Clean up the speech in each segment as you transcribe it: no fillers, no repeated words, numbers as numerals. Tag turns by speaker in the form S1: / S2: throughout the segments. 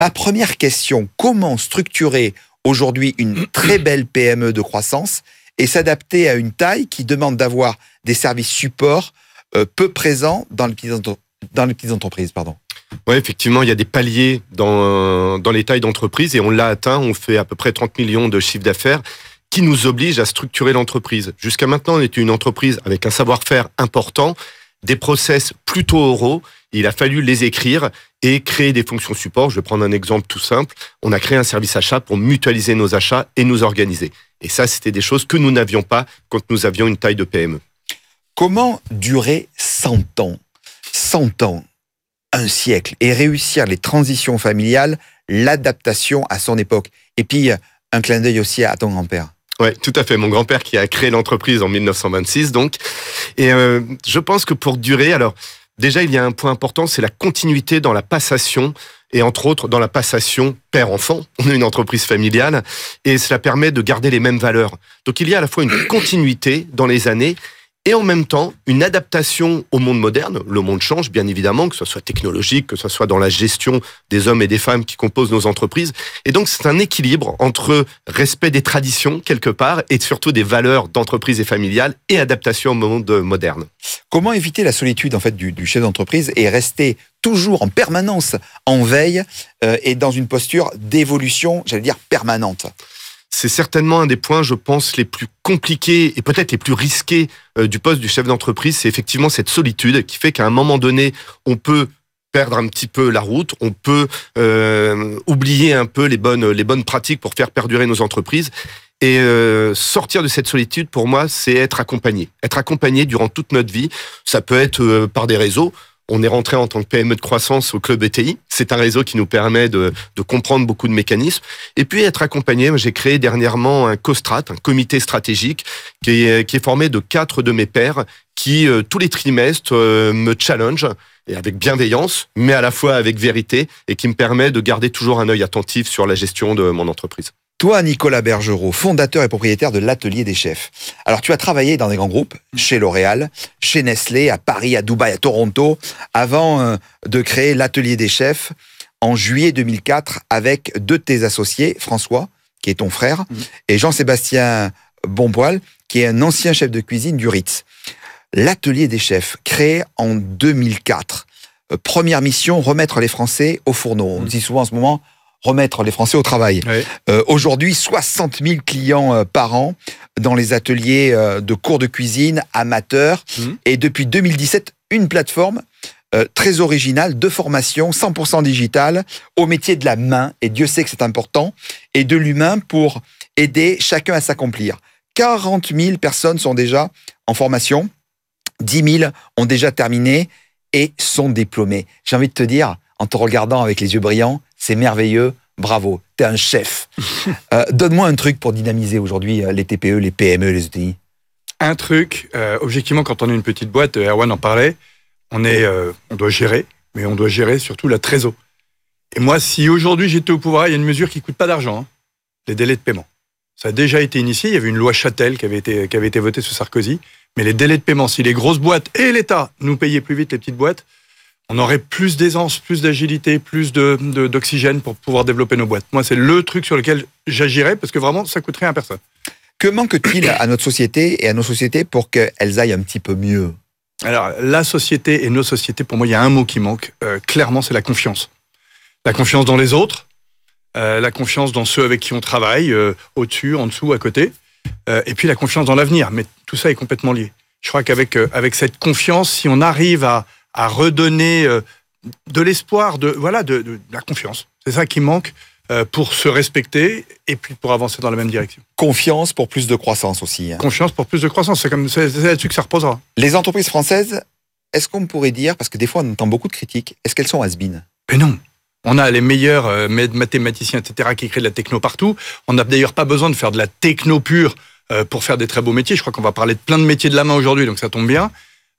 S1: Ma première question, comment structurer aujourd'hui une très belle PME de croissance et s'adapter à une taille qui demande d'avoir des services supports peu présents dans les petites entreprises, pardon.
S2: Oui, effectivement, il y a des paliers dans les tailles d'entreprise et on l'a atteint. On fait à peu près 30 millions de chiffre d'affaires qui nous oblige à structurer l'entreprise. Jusqu'à maintenant, on était une entreprise avec un savoir-faire important, des process plutôt oraux. Il a fallu les écrire et créer des fonctions support. Je vais prendre un exemple tout simple. On a créé un service achat pour mutualiser nos achats et nous organiser. Et ça, c'était des choses que nous n'avions pas quand nous avions une taille de PME.
S1: Comment durer 100 ans 100 ans, un siècle, et réussir les transitions familiales, l'adaptation à son époque. Et puis, un clin d'œil aussi à ton grand-père.
S2: Oui, tout à fait. Mon grand-père qui a créé l'entreprise en 1926, donc. Et je pense que pour durer, alors, déjà, il y a un point important, c'est la continuité dans la passation, et entre autres, dans la passation père-enfant. On est une entreprise familiale, et cela permet de garder les mêmes valeurs. Donc, il y a à la fois une continuité dans les années, et en même temps, une adaptation au monde moderne. Le monde change, bien évidemment, que ce soit technologique, que ce soit dans la gestion des hommes et des femmes qui composent nos entreprises. Et donc, c'est un équilibre entre respect des traditions, quelque part, et surtout des valeurs d'entreprise et familiale, et adaptation au monde moderne.
S1: Comment éviter la solitude, en fait, du chef d'entreprise et rester toujours en permanence en veille et dans une posture d'évolution, j'allais dire, permanente?
S2: C'est certainement un des points, je pense, les plus compliqués et peut-être les plus risqués du poste du chef d'entreprise. C'est effectivement cette solitude qui fait qu'à un moment donné, on peut perdre un petit peu la route, on peut oublier un peu les bonnes pratiques pour faire perdurer nos entreprises. Et sortir de cette solitude, pour moi, c'est être accompagné. Être accompagné durant toute notre vie. Ça peut être par des réseaux. On est rentré en tant que PME de croissance au Club ETI. C'est un réseau qui nous permet de comprendre beaucoup de mécanismes. Et puis être accompagné, j'ai créé dernièrement un COSTRAT, un comité stratégique, qui est formé de 4 de mes pairs qui, tous les trimestres, me challenge, et avec bienveillance, mais à la fois avec vérité, et qui me permet de garder toujours un œil attentif sur la gestion de mon entreprise.
S1: Toi, Nicolas Bergerot, fondateur et propriétaire de l'Atelier des Chefs. Alors, tu as travaillé dans des grands groupes, chez L'Oréal, chez Nestlé, à Paris, à Dubaï, à Toronto, avant de créer l'Atelier des Chefs en juillet 2004 avec 2 de tes associés, François, qui est ton frère, et Jean-Sébastien Bonpoil, qui est un ancien chef de cuisine du Ritz. L'Atelier des Chefs, créé en 2004. Première mission, remettre les Français au fourneau. On dit souvent en ce moment, remettre les Français au travail. Oui. Aujourd'hui, 60 000 clients par an dans les ateliers de cours de cuisine amateurs. Et depuis 2017, une plateforme très originale de formation 100% digitale au métier de la main, et Dieu sait que c'est important, et de l'humain pour aider chacun à s'accomplir. 40 000 personnes sont déjà en formation, 10 000 ont déjà terminé et sont diplômés. J'ai envie de te dire, en te regardant avec les yeux brillants, c'est merveilleux, bravo, t'es un chef. Donne-moi un truc pour dynamiser aujourd'hui les TPE, les PME, les ETI.
S3: Un truc, objectivement, quand on est une petite boîte, Erwan en parlait, on doit gérer, mais on doit gérer surtout la trésor. Et moi, si aujourd'hui j'étais au pouvoir, il y a une mesure qui ne coûte pas d'argent, les délais de paiement. Ça a déjà été initié, il y avait une loi Châtel qui avait été votée sous Sarkozy, mais les délais de paiement, si les grosses boîtes et l'État nous payaient plus vite les petites boîtes, on aurait plus d'aisance, plus d'agilité, plus d'oxygène pour pouvoir développer nos boîtes. Moi, c'est le truc sur lequel j'agirais, parce que vraiment, ça coûte rien à personne.
S1: Que manque-t-il à notre société et à nos sociétés pour qu'elles aillent un petit peu mieux ?
S3: Alors, la société et nos sociétés, pour moi, il y a un mot qui manque. Clairement, c'est la confiance. La confiance dans les autres, la confiance dans ceux avec qui on travaille, au-dessus, en dessous, à côté, et puis la confiance dans l'avenir. Mais tout ça est complètement lié. Je crois qu'avec cette confiance, si on arrive à redonner de l'espoir, de la confiance. C'est ça qui manque pour se respecter et puis pour avancer dans la même direction.
S1: Confiance pour plus de croissance aussi.
S3: Confiance pour plus de croissance, c'est là-dessus que ça reposera.
S1: Les entreprises françaises, est-ce qu'on pourrait dire, parce que des fois on entend beaucoup de critiques, est-ce qu'elles sont has-been ?
S3: Mais non. On a les meilleurs mathématiciens, etc., qui créent de la techno partout. On n'a d'ailleurs pas besoin de faire de la techno pure pour faire des très beaux métiers. Je crois qu'on va parler de plein de métiers de la main aujourd'hui, donc ça tombe bien.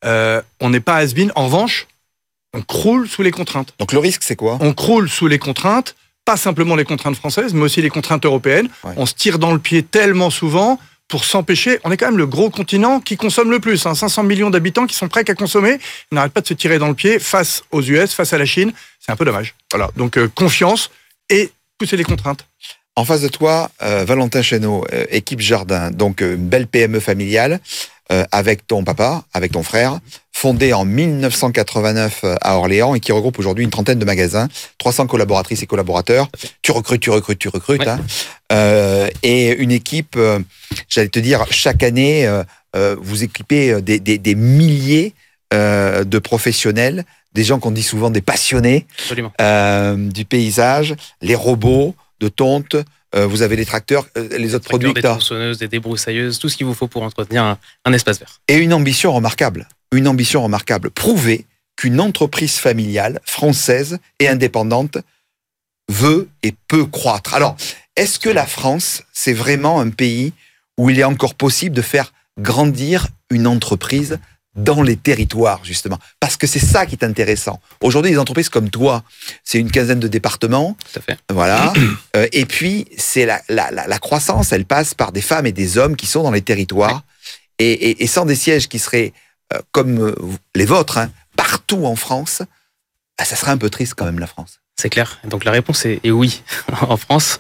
S3: On n'est pas has-been. En revanche, on croule sous les contraintes.
S1: Donc le risque, c'est quoi ?
S3: On croule sous les contraintes, pas simplement les contraintes françaises, mais aussi les contraintes européennes. Ouais. On se tire dans le pied tellement souvent pour s'empêcher. On est quand même le gros continent qui consomme le plus. 500 millions d'habitants qui sont prêts qu'à consommer. On n'arrête pas de se tirer dans le pied face aux US, face à la Chine. C'est un peu dommage. Voilà. Donc confiance et pousser les contraintes.
S1: En face de toi, Valentin Chéneau, équipe Jardin, donc une belle PME familiale, avec ton papa, avec ton frère, fondée en 1989 à Orléans et qui regroupe aujourd'hui une trentaine de magasins, 300 collaboratrices et collaborateurs. Tu recrutes,
S4: Ouais.
S1: hein. Et une équipe, j'allais te dire, chaque année, vous équipez des milliers de professionnels, des gens qu'on dit souvent des passionnés
S4: Absolument.
S1: du paysage, les robots de tonte, vous avez les tracteurs, les autres produits que
S4: Des
S1: tu as.
S4: tronçonneuses, des débroussailleuses, tout ce qu'il vous faut pour entretenir un espace vert.
S1: Et une ambition remarquable. Une ambition remarquable. Prouver qu'une entreprise familiale, française et indépendante veut et peut croître. Alors, est-ce que la France, c'est vraiment un pays où il est encore possible de faire grandir une entreprise dans les territoires, justement? Parce que c'est ça qui est intéressant. Aujourd'hui, des entreprises comme toi, c'est une quinzaine de départements.
S4: Tout à fait.
S1: Voilà. Et puis, c'est la croissance, elle passe par des femmes et des hommes qui sont dans les territoires. Et sans des sièges qui seraient comme les vôtres, hein, partout en France, ça serait un peu triste quand même, la France.
S4: C'est clair. Donc la réponse est oui en France.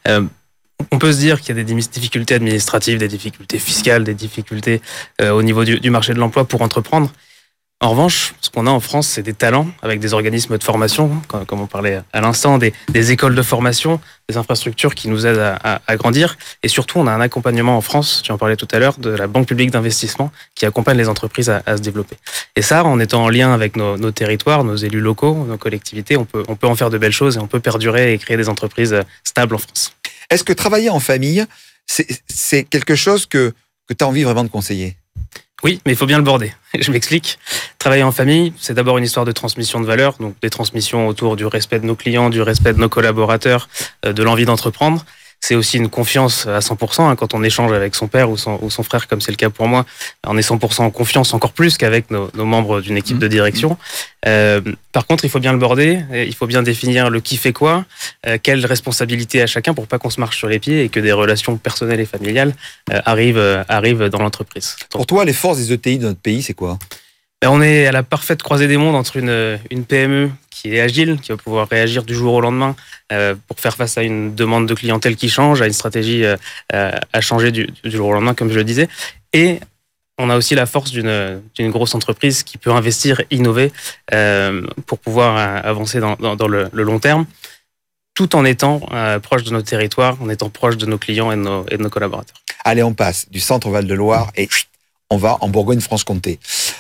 S4: On peut se dire qu'il y a des difficultés administratives, des difficultés fiscales, des difficultés au niveau du marché de l'emploi pour entreprendre. En revanche, ce qu'on a en France, c'est des talents avec des organismes de formation, comme on parlait à l'instant, des écoles de formation, des infrastructures qui nous aident à grandir. Et surtout, on a un accompagnement en France, tu en parlais tout à l'heure, de la Banque publique d'investissement qui accompagne les entreprises à se développer. Et ça, en étant en lien avec nos territoires, nos élus locaux, nos collectivités, on peut en faire de belles choses et on peut perdurer et créer des entreprises stables en France.
S1: Est-ce que travailler en famille, c'est quelque chose que tu as envie vraiment de conseiller?
S4: Oui, mais il faut bien le border. Je m'explique. Travailler en famille, c'est d'abord une histoire de transmission de valeurs, donc des transmissions autour du respect de nos clients, du respect de nos collaborateurs, de l'envie d'entreprendre. C'est aussi une confiance à 100%, hein, quand on échange avec son père ou son frère, comme c'est le cas pour moi. On est 100% en confiance, encore plus qu'avec nos membres d'une équipe de direction. Par contre, il faut bien le border, il faut bien définir le qui fait quoi, quelle responsabilité à chacun pour pas qu'on se marche sur les pieds et que des relations personnelles et familiales arrivent dans l'entreprise.
S1: Pour toi, les forces des ETI de notre pays, c'est quoi?
S4: On est à la parfaite croisée des mondes entre une PME qui est agile, qui va pouvoir réagir du jour au lendemain pour faire face à une demande de clientèle qui change, à une stratégie à changer du jour au lendemain, comme je le disais. Et on a aussi la force d'une grosse entreprise qui peut investir, innover pour pouvoir avancer dans le long terme, tout en étant proche de nos territoires, en étant proche de nos clients et de nos collaborateurs.
S1: Allez, on passe du centre Val-de-Loire et on va en Bourgogne-Franche-Comté.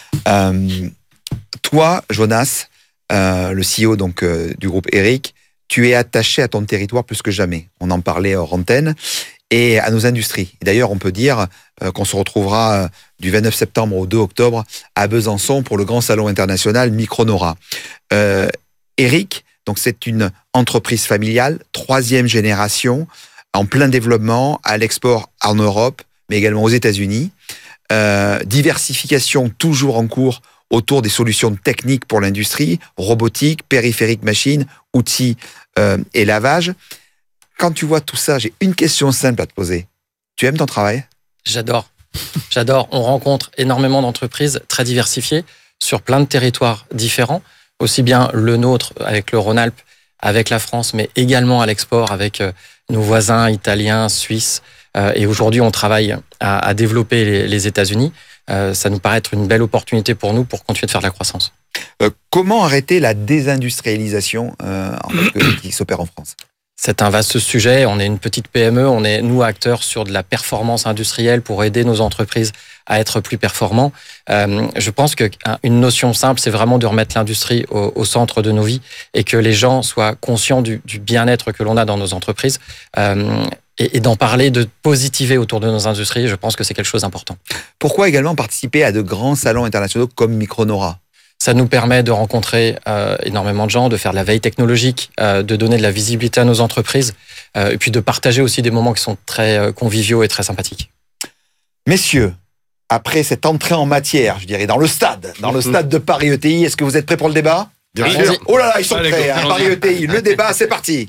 S1: Toi, Jonas, le CEO donc, du groupe Eric, tu es attaché à ton territoire plus que jamais. On en parlait hors antenne. Et à nos industries. D'ailleurs, on peut dire qu'on se retrouvera du 29 septembre au 2 octobre à Besançon pour le grand salon international Micronora. Eric, donc c'est une entreprise familiale, 3e génération, en plein développement, à l'export en Europe, mais également aux États-Unis. Diversification toujours en cours autour des solutions techniques pour l'industrie, robotique, périphérique machine, outils et lavage. Quand tu vois tout ça, j'ai une question simple à te poser. Tu aimes ton travail?
S5: J'adore. On rencontre énormément d'entreprises très diversifiées sur plein de territoires différents, aussi bien le nôtre avec le Rhône-Alpes, avec la France, mais également à l'export avec nos voisins italiens, suisses. Et aujourd'hui, on travaille à développer les États-Unis. Ça nous paraît être une belle opportunité pour nous pour continuer de faire de la croissance.
S1: Comment arrêter la désindustrialisation qui s'opère en France?
S5: C'est un vaste sujet. On est une petite PME. On est, nous, acteurs sur de la performance industrielle pour aider nos entreprises à être plus performants. Je pense qu'une notion simple, c'est vraiment de remettre l'industrie au centre de nos vies et que les gens soient conscients du bien-être que l'on a dans nos entreprises. Et d'en parler, de positiver autour de nos industries, je pense que c'est quelque chose d'important.
S1: Pourquoi également participer à de grands salons internationaux comme Micronora?
S5: Ça nous permet de rencontrer énormément de gens, de faire de la veille technologique, de donner de la visibilité à nos entreprises, et puis de partager aussi des moments qui sont très conviviaux et très sympathiques.
S1: Messieurs, après cette entrée en matière, je dirais, dans le stade de Paris ETI, est-ce que vous êtes prêts pour le débat?
S2: Bien sûr.
S1: Oh là là, ils sont
S3: Allez,
S1: prêts, hein, Paris ETI, le débat, c'est parti.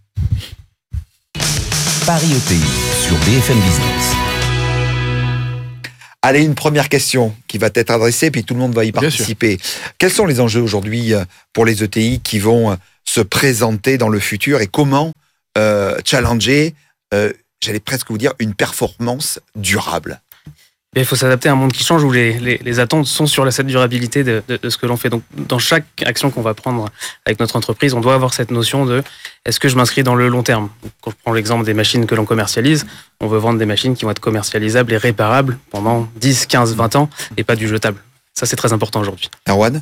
S6: Paris ETI sur BFM Business.
S1: Allez, une première question qui va être adressée, puis tout le monde va y participer. Quels sont les enjeux aujourd'hui pour les ETI qui vont se présenter dans le futur et comment challenger, j'allais presque vous dire, une performance durable?
S4: Il faut s'adapter à un monde qui change où les attentes sont sur cette durabilité de ce que l'on fait. Donc, dans chaque action qu'on va prendre avec notre entreprise, on doit avoir cette notion de est-ce que je m'inscris dans le long terme? Quand je prends l'exemple des machines que l'on commercialise, on veut vendre des machines qui vont être commercialisables et réparables pendant 10, 15, 20 ans et pas du jetable. Ça, c'est très important aujourd'hui.
S1: Erwan?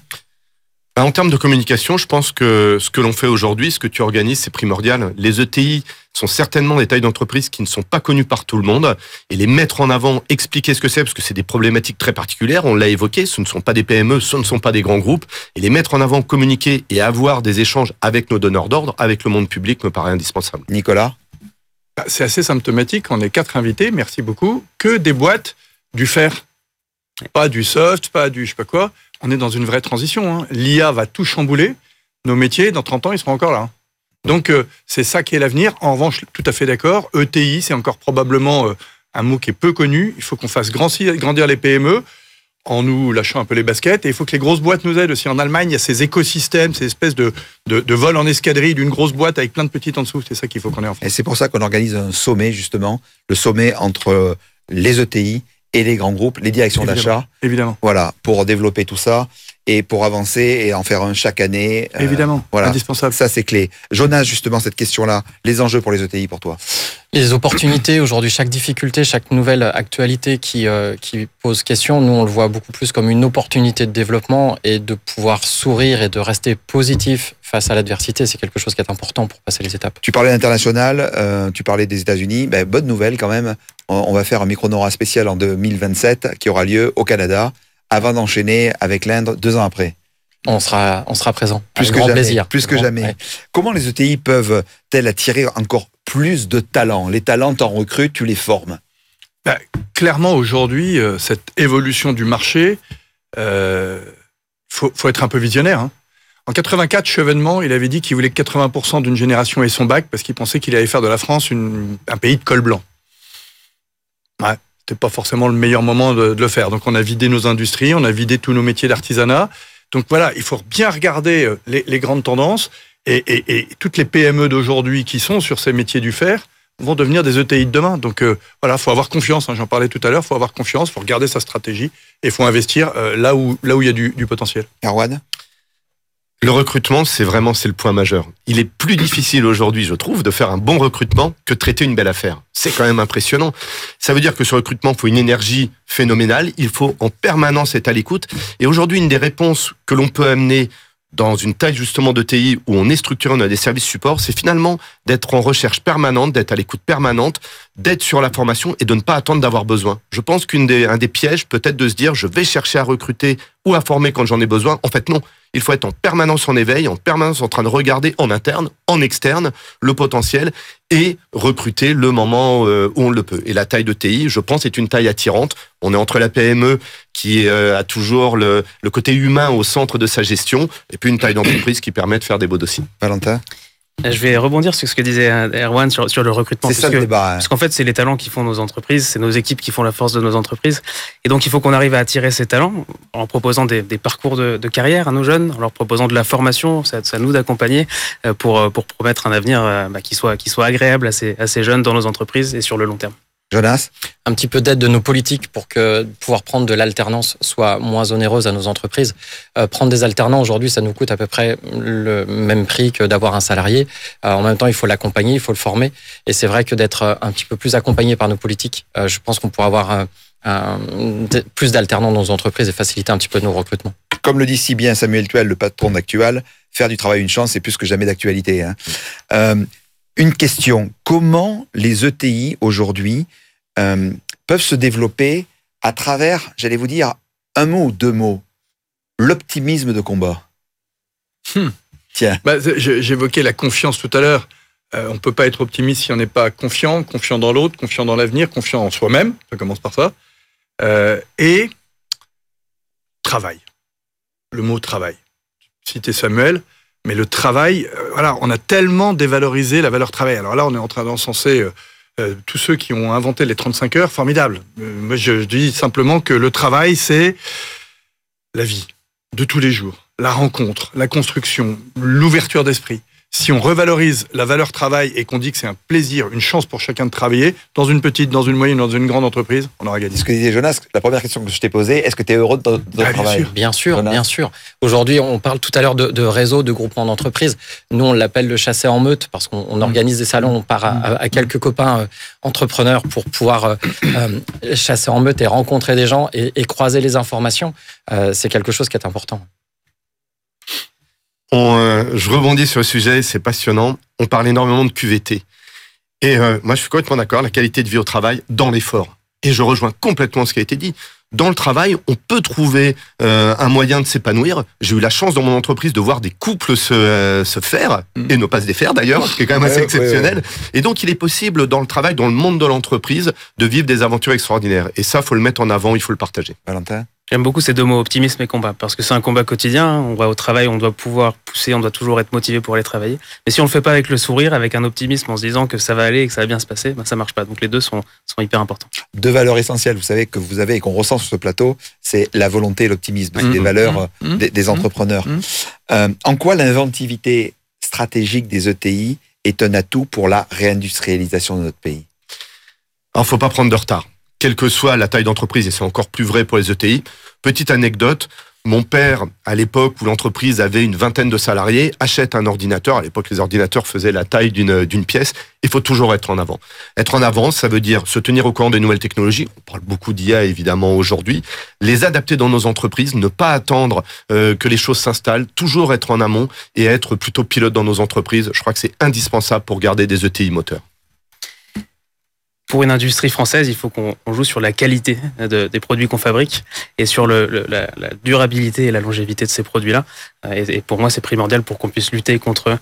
S2: En termes de communication, je pense que ce que l'on fait aujourd'hui, ce que tu organises, c'est primordial. Les ETI sont certainement des tailles d'entreprise qui ne sont pas connues par tout le monde. Et les mettre en avant, expliquer ce que c'est, parce que c'est des problématiques très particulières, on l'a évoqué, ce ne sont pas des PME, ce ne sont pas des grands groupes. Et les mettre en avant, communiquer et avoir des échanges avec nos donneurs d'ordre, avec le monde public, me paraît indispensable.
S1: Nicolas?
S3: C'est assez symptomatique, on est 4 invités, merci beaucoup, que des boîtes du fer. Pas du soft, pas du je sais pas quoi. On est dans une vraie transition. Hein. L'IA va tout chambouler. Nos métiers, dans 30 ans, ils seront encore là. Donc, c'est ça qui est l'avenir. En revanche, tout à fait d'accord. ETI, c'est encore probablement un mot qui est peu connu. Il faut qu'on fasse grandir les PME en nous lâchant un peu les baskets. Et il faut que les grosses boîtes nous aident aussi. En Allemagne, il y a ces écosystèmes, ces espèces de vol en escadrille d'une grosse boîte avec plein de petites en dessous. C'est ça qu'il faut qu'on ait en France.
S1: Et c'est pour ça qu'on organise un sommet, justement. Le sommet entre les ETI et les grands groupes, les directions d'achat.
S3: Évidemment.
S1: Voilà, pour développer tout ça et pour avancer et en faire un chaque année.
S3: Évidemment,
S1: voilà.
S3: Indispensable.
S1: Ça, c'est clé. Jonas, justement, cette question-là, les enjeux pour les ETI pour toi?
S5: Les opportunités, aujourd'hui, chaque difficulté, chaque nouvelle actualité qui pose question, nous, on le voit beaucoup plus comme une opportunité de développement et de pouvoir sourire et de rester positif face à l'adversité. C'est quelque chose qui est important pour passer les étapes.
S1: Tu parlais d'international, tu parlais des États-Unis. Ben, bonne nouvelle quand même. On va faire un Micronora spécial en 2027 qui aura lieu au Canada avant d'enchaîner avec l'Inde 2 ans après.
S5: On sera présent.
S1: Plus que
S5: grand
S1: jamais.
S5: plaisir.
S1: Plus que jamais.
S5: Ouais.
S1: Comment les ETI peuvent-elles attirer encore plus de talents? Les talents, t'en recrutes, tu les formes.
S3: Clairement, aujourd'hui, cette évolution du marché, faut être un peu visionnaire. Hein. En 84, Chevènement, il avait dit qu'il voulait que 80% d'une génération ait son bac parce qu'il pensait qu'il allait faire de la France un pays de col blanc. Ouais, c'était pas forcément le meilleur moment de le faire. Donc on a vidé nos industries, on a vidé tous nos métiers d'artisanat. Donc voilà, il faut bien regarder les grandes tendances et toutes les PME d'aujourd'hui qui sont sur ces métiers du fer vont devenir des ETI de demain. Donc voilà, faut avoir confiance, hein, j'en parlais tout à l'heure, faut avoir confiance, faut regarder sa stratégie et faut investir là où il y a du potentiel.
S1: Erwan?
S2: Le recrutement, c'est le point majeur. Il est plus difficile aujourd'hui, je trouve, de faire un bon recrutement que de traiter une belle affaire. C'est quand même impressionnant. Ça veut dire que sur le recrutement, il faut une énergie phénoménale. Il faut en permanence être à l'écoute. Et aujourd'hui, une des réponses que l'on peut amener dans une taille justement de TI où on est structuré, on a des services support, c'est finalement d'être en recherche permanente, d'être à l'écoute permanente, d'être sur la formation et de ne pas attendre d'avoir besoin. Je pense qu'un des pièges peut être de se dire je vais chercher à recruter ou à former quand j'en ai besoin. En fait, non. Il faut être en permanence en éveil, en permanence en train de regarder en interne, en externe, le potentiel et recruter le moment où on le peut. Et la taille de TI, je pense, est une taille attirante. On est entre la PME qui a toujours le côté humain au centre de sa gestion et puis une taille d'entreprise qui permet de faire des beaux dossiers.
S1: Valentin?
S4: Je vais rebondir sur ce que disait Erwan sur le recrutement.
S1: C'est ça le débat.
S4: Parce qu'en fait, c'est les talents qui font nos entreprises, c'est nos équipes qui font la force de nos entreprises. Et donc, il faut qu'on arrive à attirer ces talents en proposant des parcours de carrière à nos jeunes, en leur proposant de la formation. C'est à nous d'accompagner pour promettre un avenir qui soit agréable à ces jeunes dans nos entreprises et sur le long terme.
S1: Jonas?
S5: Un petit peu d'aide de nos politiques pour que pouvoir prendre de l'alternance soit moins onéreuse à nos entreprises. Prendre des alternants aujourd'hui, ça nous coûte à peu près le même prix que d'avoir un salarié. En même temps, il faut l'accompagner, il faut le former. Et c'est vrai que d'être un petit peu plus accompagné par nos politiques, je pense qu'on pourra avoir plus d'alternants dans nos entreprises et faciliter un petit peu nos recrutements.
S1: Comme le dit si bien Samuel Tuel, le patron d'Actual, faire du travail une chance, c'est plus que jamais d'actualité. Hein. Une question, comment les ETI aujourd'hui peuvent se développer à travers, j'allais vous dire, un mot ou 2 mots, l'optimisme de combat? Tiens.
S3: J'évoquais la confiance tout à l'heure. On ne peut pas être optimiste si on n'est pas confiant dans l'autre, confiant dans l'avenir, confiant en soi-même, ça commence par ça, et travail. Le mot travail. Citer Samuel, mais le travail, voilà, on a tellement dévalorisé la valeur travail. Alors là, on est en train d'encenser tous ceux qui ont inventé les 35 heures, formidable. Moi, je dis simplement que le travail, c'est la vie de tous les jours, la rencontre, la construction, l'ouverture d'esprit. Si on revalorise la valeur travail et qu'on dit que c'est un plaisir, une chance pour chacun de travailler, dans une petite, dans une moyenne, dans une grande entreprise, on aura gagné.
S1: Ce que disait Jonas, la première question que je t'ai posée, est-ce que tu es heureux de ton travail?
S5: Bien sûr,
S1: Jonas.
S5: bien sûr. Aujourd'hui, on parle tout à l'heure de réseau, de groupement d'entreprises. Nous, on l'appelle le chasser en meute parce qu'on organise des salons, on part à quelques copains entrepreneurs pour pouvoir chasser en meute et rencontrer des gens et croiser les informations. C'est quelque chose qui est important.
S2: Je rebondis sur le sujet, c'est passionnant. On parle énormément de QVT. Et moi, je suis complètement d'accord, la qualité de vie au travail dans l'effort. Et je rejoins complètement ce qui a été dit. Dans le travail, on peut trouver un moyen de s'épanouir. J'ai eu la chance dans mon entreprise de voir des couples se faire, et ne pas se défaire d'ailleurs, ce qui est quand même assez exceptionnel. Et donc, il est possible dans le travail, dans le monde de l'entreprise, de vivre des aventures extraordinaires. Et ça, il faut le mettre en avant, il faut le partager.
S1: Valentin?
S4: J'aime beaucoup ces deux mots, optimisme et combat, parce que c'est un combat quotidien. On va au travail, on doit pouvoir pousser, on doit toujours être motivé pour aller travailler. Mais si on le fait pas avec le sourire, avec un optimisme, en se disant que ça va aller et que ça va bien se passer, ben ça marche pas. Donc les deux sont hyper importants.
S1: Deux valeurs essentielles, vous savez, que vous avez et qu'on ressent sur ce plateau, c'est la volonté et l'optimisme. C'est des valeurs des entrepreneurs. En quoi l'inventivité stratégique des ETI est un atout pour la réindustrialisation de notre pays?
S2: Alors, faut pas prendre de retard. Quelle que soit la taille d'entreprise, et c'est encore plus vrai pour les ETI. Petite anecdote, mon père, à l'époque où l'entreprise avait une vingtaine de salariés, achète un ordinateur. À l'époque, les ordinateurs faisaient la taille d'une pièce. Il faut toujours être en avant. Être en avant, ça veut dire se tenir au courant des nouvelles technologies. On parle beaucoup d'IA, évidemment, aujourd'hui. Les adapter dans nos entreprises, ne pas attendre que les choses s'installent, toujours être en amont et être plutôt pilote dans nos entreprises. Je crois que c'est indispensable pour garder des ETI moteurs.
S4: Pour une industrie française, il faut qu'on joue sur la qualité des produits qu'on fabrique et sur la durabilité et la longévité de ces produits-là. Et pour moi, c'est primordial pour qu'on puisse lutter contre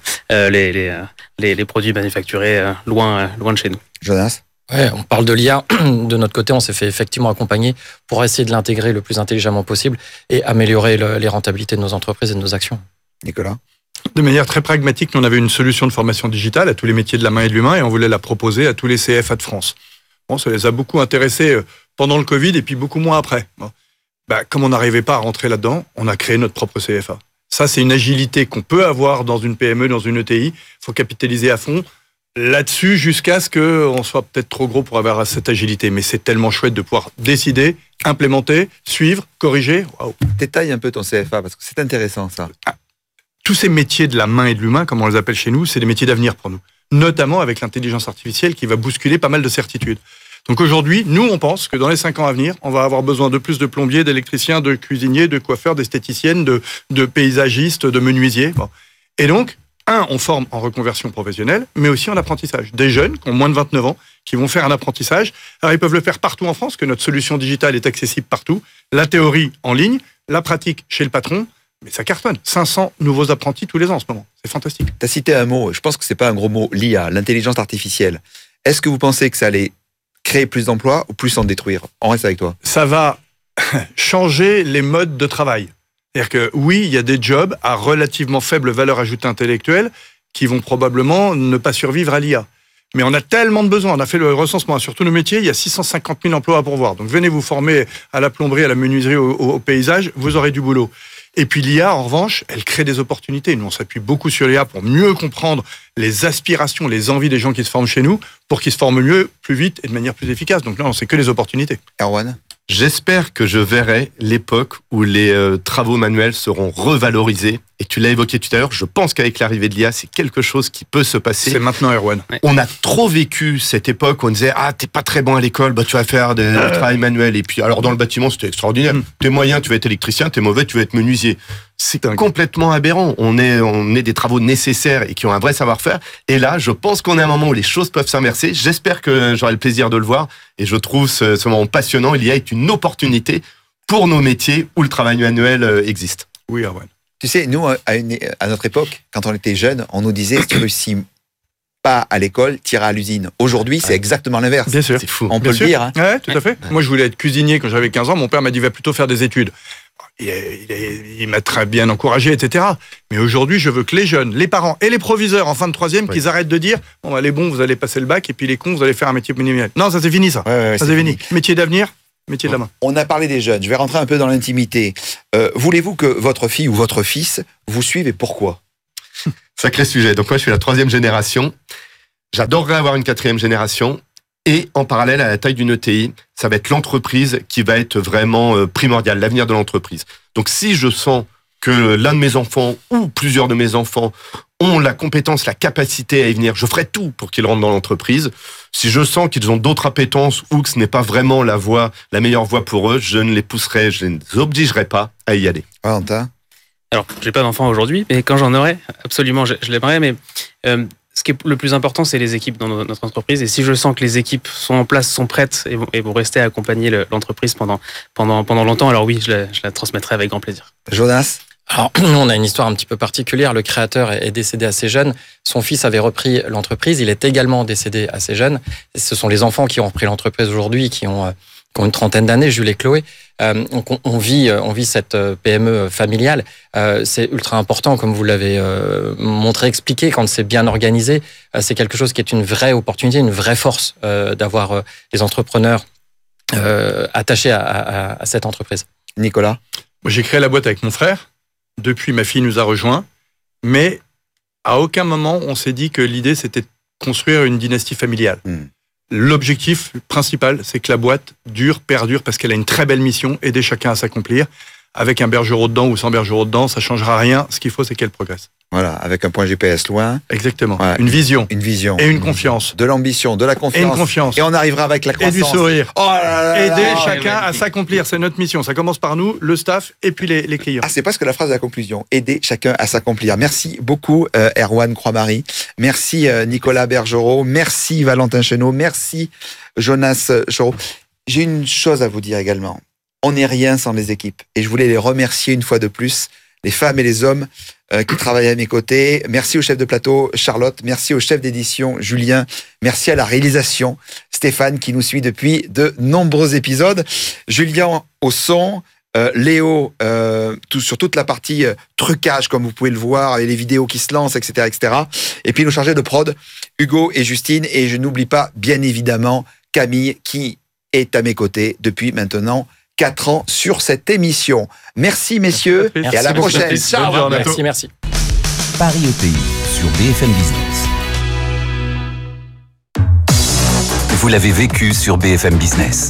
S4: les produits manufacturés loin de chez nous.
S1: Jonas?
S5: Ouais, on parle de l'IA. De notre côté, on s'est fait effectivement accompagner pour essayer de l'intégrer le plus intelligemment possible et améliorer les rentabilités de nos entreprises et de nos actions.
S1: Nicolas?
S3: De manière très pragmatique, nous, on avait une solution de formation digitale à tous les métiers de la main et de l'humain et on voulait la proposer à tous les CFA de France. Bon, ça les a beaucoup intéressés pendant le Covid et puis beaucoup moins après. Bon. Comme on n'arrivait pas à rentrer là-dedans, on a créé notre propre CFA. Ça, c'est une agilité qu'on peut avoir dans une PME, dans une ETI. Il faut capitaliser à fond là-dessus jusqu'à ce qu'on soit peut-être trop gros pour avoir cette agilité. Mais c'est tellement chouette de pouvoir décider, implémenter, suivre, corriger. Waouh.
S1: Détaille un peu ton CFA parce que c'est intéressant ça.
S3: Tous ces métiers de la main et de l'humain, comme on les appelle chez nous, c'est des métiers d'avenir pour nous. Notamment avec l'intelligence artificielle qui va bousculer pas mal de certitudes. Donc aujourd'hui, nous, on pense que dans les 5 ans à venir, on va avoir besoin de plus de plombiers, d'électriciens, de cuisiniers, de coiffeurs, d'esthéticiennes, de paysagistes, de menuisiers. Bon. Et donc, on forme en reconversion professionnelle, mais aussi en apprentissage. Des jeunes qui ont moins de 29 ans, qui vont faire un apprentissage. Alors, ils peuvent le faire partout en France, que notre solution digitale est accessible partout. La théorie en ligne, la pratique chez le patron. Mais ça cartonne. 500 nouveaux apprentis tous les ans en ce moment. C'est fantastique.
S1: Tu as cité un mot, je pense que c'est pas un gros mot, l'IA, l'intelligence artificielle. Est-ce que vous pensez que ça allait créer plus d'emplois ou plus en détruire? On reste avec toi.
S3: Ça va changer les modes de travail. C'est-à-dire que oui, il y a des jobs à relativement faible valeur ajoutée intellectuelle qui vont probablement ne pas survivre à l'IA. Mais on a tellement de besoins. On a fait le recensement sur tous nos métiers. Il y a 650 000 emplois à pourvoir. Donc venez vous former à la plomberie, à la menuiserie, au paysage. Vous aurez du boulot. Et puis l'IA, en revanche, elle crée des opportunités. Nous, on s'appuie beaucoup sur l'IA pour mieux comprendre les aspirations, les envies des gens qui se forment chez nous, pour qu'ils se forment mieux, plus vite et de manière plus efficace. Donc là, on sait que les opportunités.
S1: Erwan?
S2: J'espère que je verrai l'époque où les travaux manuels seront revalorisés. Et tu l'as évoqué tout à l'heure, je pense qu'avec l'arrivée de l'IA, c'est quelque chose qui peut se passer.
S3: C'est maintenant, Erwan.
S4: Ouais.
S2: On a trop vécu cette époque où on disait « Ah, t'es pas très bon à l'école, tu vas faire du travail manuel. » Et puis, alors dans le bâtiment, c'était extraordinaire. T'es moyen, tu vas être électricien, t'es mauvais, tu vas être menuisier. C'est complètement aberrant. On est des travaux nécessaires et qui ont un vrai savoir-faire. Et là, je pense qu'on est à un moment où les choses peuvent s'inverser. J'espère que j'aurai le plaisir de le voir. Et je trouve ce moment passionnant. L'IA est une opportunité pour nos métiers où le travail manuel existe.
S3: Oui, Erwan.
S1: Tu sais, nous, à notre époque, quand on était jeunes, on nous disait si tu réussis pas à l'école, t'iras à l'usine. Aujourd'hui, c'est exactement l'inverse.
S3: Bien sûr.
S2: C'est fou.
S1: On peut le dire. Hein.
S3: Ouais, tout à fait. Moi, je voulais être cuisinier quand j'avais 15 ans. Mon père m'a dit va plutôt faire des études. Il m'a très bien encouragé, etc. Mais aujourd'hui, je veux que les jeunes, les parents et les proviseurs en fin de troisième, qu'ils arrêtent de dire bon, les bons, vous allez passer le bac, et puis les cons, vous allez faire un métier manuel. Non, ça c'est fini, ça.
S1: Ouais,
S3: Ça c'est fini. Métier d'avenir, métier de la main.
S1: On a parlé des jeunes. Je vais rentrer un peu dans l'intimité. Voulez-vous que votre fille ou votre fils vous suive et pourquoi?
S2: Sacré sujet. Donc moi, je suis la 3e génération. J'adorerais avoir une 4e génération. Et en parallèle à la taille d'une ETI, ça va être l'entreprise qui va être vraiment primordiale, l'avenir de l'entreprise. Donc si je sens que l'un de mes enfants ou plusieurs de mes enfants ont la compétence, la capacité à y venir, je ferai tout pour qu'ils rentrent dans l'entreprise. Si je sens qu'ils ont d'autres appétences ou que ce n'est pas vraiment la meilleure voie pour eux, je ne les pousserai, je ne les obligerai pas à y aller.
S1: Valentin ?
S4: Alors, j'ai pas d'enfant aujourd'hui, mais quand j'en aurai, absolument, je l'aimerais. Mais ce qui est le plus important, c'est les équipes dans notre entreprise. Et si je sens que les équipes sont en place, sont prêtes et vont rester à accompagner l'entreprise pendant longtemps, alors oui, je la transmettrai avec grand plaisir.
S1: Jonas ?
S5: Alors, nous, on a une histoire un petit peu particulière. Le créateur est décédé assez jeune. Son fils avait repris l'entreprise. Il est également décédé assez jeune. Et ce sont les enfants qui ont repris l'entreprise aujourd'hui, qui ont une 30aine d'années, Jules et Chloé. Donc on vit cette PME familiale. C'est ultra important, comme vous l'avez montré, expliqué, quand c'est bien organisé. C'est quelque chose qui est une vraie opportunité, une vraie force d'avoir des entrepreneurs attachés à cette entreprise.
S1: Nicolas ?
S3: Moi, j'ai créé la boîte avec mon frère. Depuis, ma fille nous a rejoints. Mais à aucun moment, on s'est dit que l'idée, c'était de construire une dynastie familiale. L'objectif principal, c'est que la boîte perdure, parce qu'elle a une très belle mission, aider chacun à s'accomplir. Avec un bergerot dedans ou sans bergerot dedans, ça ne changera rien. Ce qu'il faut, c'est qu'elle progresse.
S1: Voilà, avec un point GPS loin.
S3: Exactement.
S1: Voilà.
S3: Une vision.
S1: Une vision.
S3: Et une confiance.
S1: De l'ambition, de la confiance.
S3: Et une confiance.
S1: Et on arrivera avec la
S3: Et
S1: croissance.
S3: du sourire.
S1: Oh là là
S3: Aider
S1: là.
S3: chacun à s'accomplir, c'est notre mission. Ça commence par nous, le staff, et puis les clients.
S1: Ah, c'est presque la phrase de la conclusion. Aider chacun à s'accomplir. Merci beaucoup, Erwan Croix-Marie. Merci, Nicolas Bergerot. Merci, Valentin Chenot. Merci, Jonas Chorot. J'ai une chose à vous dire également. On n'est rien sans les équipes. Et je voulais les remercier une fois de plus, les femmes et les hommes qui travaillent à mes côtés. Merci au chef de plateau, Charlotte. Merci au chef d'édition, Julien. Merci à la réalisation, Stéphane, qui nous suit depuis de nombreux épisodes. Julien au son, Léo sur toute la partie trucage, comme vous pouvez le voir, et les vidéos qui se lancent, etc., etc. Et puis nos chargés de prod, Hugo et Justine. Et je n'oublie pas, bien évidemment, Camille, qui est à mes côtés depuis maintenant 4 ans sur cette émission. Merci messieurs,
S3: Merci.
S1: et à la
S3: Merci
S1: prochaine.
S3: beaucoup.
S1: Ciao.
S3: Bonne journée.
S5: Merci.
S6: Paris ETI sur BFM Business. Vous l'avez vécu sur BFM Business.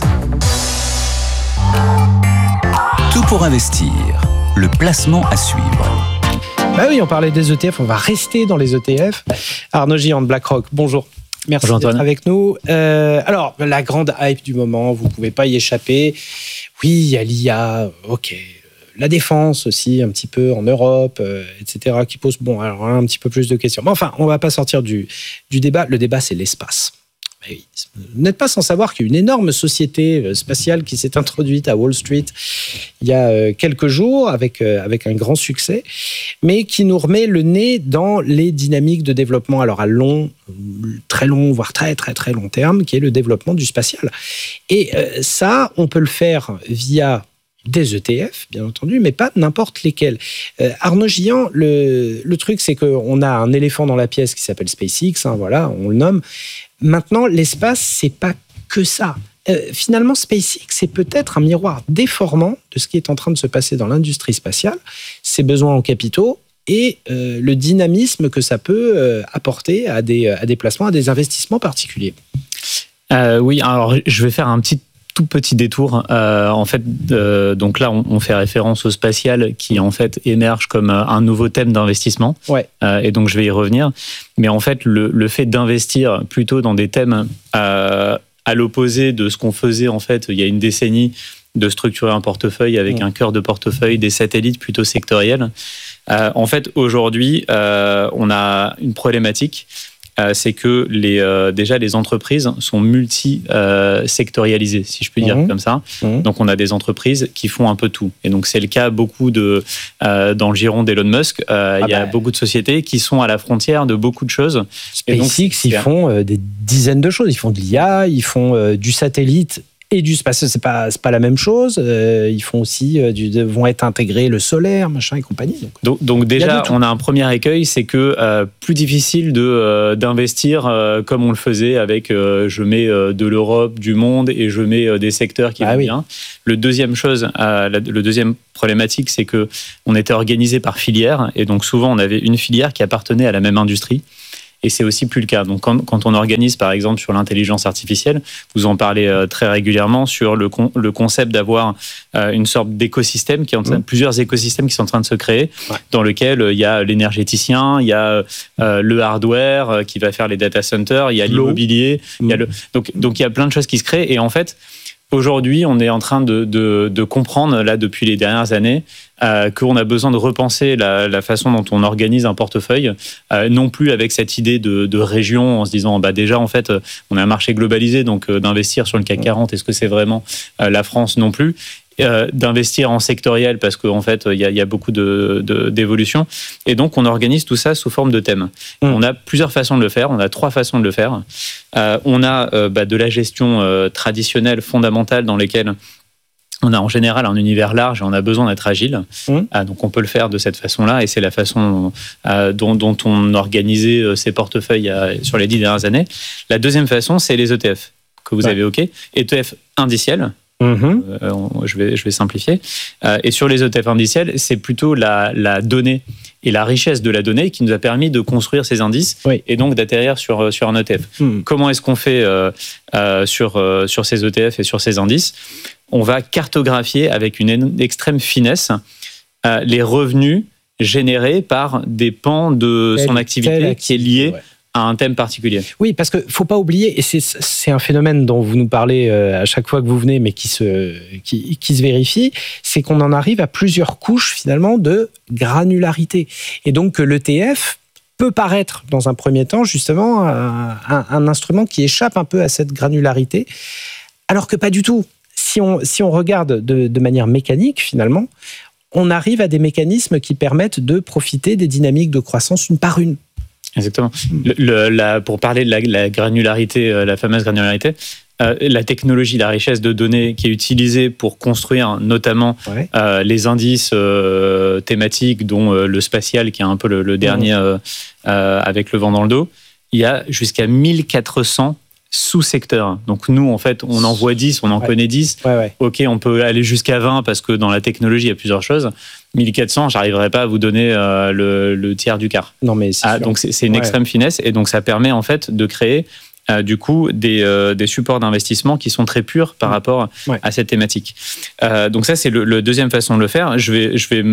S6: Tout pour investir. Le placement à suivre.
S7: Bah oui, on parlait des ETF, on va rester dans les ETF. Arnaud Gillon de BlackRock, bonjour. Merci
S8: Bonjour,
S7: d'être
S8: Antoine.
S7: avec nous. Alors, la grande hype du moment, vous ne pouvez pas y échapper. Oui, il y a l'IA, ok. La défense aussi, un petit peu en Europe, etc., qui pose alors, un petit peu plus de questions. Mais enfin, on ne va pas sortir du débat. Le débat, c'est l'espace. Mais oui, vous n'êtes pas sans savoir qu'il y a une énorme société spatiale qui s'est introduite à Wall Street il y a quelques jours avec un grand succès, mais qui nous remet le nez dans les dynamiques de développement alors à très long, voire très très très long terme, qui est le développement du spatial. Et ça, on peut le faire via des ETF, bien entendu, mais pas n'importe lesquels. Arnaud Gillon, le truc, c'est qu'on a un éléphant dans la pièce qui s'appelle SpaceX, voilà, on le nomme. Maintenant, l'espace, c'est pas que ça. Finalement, SpaceX, c'est peut-être un miroir déformant de ce qui est en train de se passer dans l'industrie spatiale, ses besoins en capitaux et le dynamisme que ça peut apporter à des placements, à des investissements particuliers.
S8: Oui, alors je vais faire un tout petit détour. En fait, donc là, on fait référence au spatial qui en fait émerge comme un nouveau thème d'investissement.
S7: Ouais.
S8: Et donc je vais y revenir. Mais en fait, le fait d'investir plutôt dans des thèmes à l'opposé de ce qu'on faisait en fait il y a une décennie, de structurer un portefeuille avec un cœur de portefeuille, des satellites plutôt sectoriels. En fait, aujourd'hui, on a une problématique. C'est que déjà les entreprises sont multi-sectorialisées, si je peux dire comme ça. Donc on a des entreprises qui font un peu tout. Et donc c'est le cas beaucoup dans le giron d'Elon Musk. Il y a beaucoup de sociétés qui sont à la frontière de beaucoup de choses.
S7: SpaceX, ils font des dizaines de choses. Ils font de l'IA, ils font du satellite Et du spatial, c'est pas la même chose. Ils font aussi vont être intégrés le solaire, machin et compagnie.
S8: Donc déjà, on a un premier écueil, c'est que plus difficile d'investir comme on le faisait avec je mets de l'Europe, du monde et je mets des secteurs qui vont bien. Le deuxième problématique, c'est que on était organisé par filière et donc souvent on avait une filière qui appartenait à la même industrie. Et c'est aussi plus le cas. Donc, quand on organise, par exemple, sur l'intelligence artificielle, vous en parlez très régulièrement sur le concept d'avoir une sorte d'écosystème plusieurs écosystèmes qui sont en train de se créer, dans lequel il y a l'énergéticien, il y a le hardware qui va faire les data centers, il y a l'immobilier, donc il y a plein de choses qui se créent. Et en fait, aujourd'hui, on est en train de comprendre, là, depuis les dernières années, qu'on a besoin de repenser la façon dont on organise un portefeuille, non plus avec cette idée de région, en se disant, déjà, en fait, on a un marché globalisé, donc d'investir sur le CAC 40, est-ce que c'est vraiment la France non plus ? D'investir en sectoriel parce qu'en fait il y a beaucoup d'évolution et donc on organise tout ça sous forme de thèmes. On a plusieurs façons de le faire, on a 3 façons de le faire. On a de la gestion traditionnelle fondamentale dans lesquelles on a en général un univers large et on a besoin d'être agile. Donc on peut le faire de cette façon-là et c'est la façon dont on organisait ces portefeuilles sur les 10 dernières années. La deuxième façon, c'est les ETF que vous avez évoqués, ETF indiciels. Je vais simplifier. Et sur les ETF indiciels, c'est plutôt la donnée et la richesse de la donnée qui nous a permis de construire ces indices et donc d'atterrir sur un ETF. Comment est-ce qu'on fait sur ces ETF et sur ces indices ? On va cartographier avec une extrême finesse les revenus générés par des pans de son activité qui est liée à un thème particulier.
S7: Oui, parce qu'il ne faut pas oublier, et c'est un phénomène dont vous nous parlez à chaque fois que vous venez, mais qui se vérifie, c'est qu'on en arrive à plusieurs couches finalement de granularité. Et donc l'ETF peut paraître dans un premier temps justement un instrument qui échappe un peu à cette granularité, alors que pas du tout. Si on regarde de manière mécanique finalement, on arrive à des mécanismes qui permettent de profiter des dynamiques de croissance une par une.
S8: Exactement. Pour parler de la granularité, la fameuse granularité, la technologie, la richesse de données qui est utilisée pour construire notamment les indices thématiques, dont le spatial qui est un peu le dernier avec le vent dans le dos, il y a jusqu'à 1400 sous-secteurs. Donc nous, en fait, on en voit 10, on en connaît 10. Ok, on peut aller jusqu'à 20 parce que dans la technologie, il y a plusieurs choses. 1400, j'arriverai pas à vous donner le tiers du quart.
S7: Non, mais
S8: donc c'est une extrême finesse et donc ça permet en fait de créer du coup des supports d'investissement qui sont très purs par rapport à cette thématique. Donc ça c'est le deuxième façon de le faire. Je vais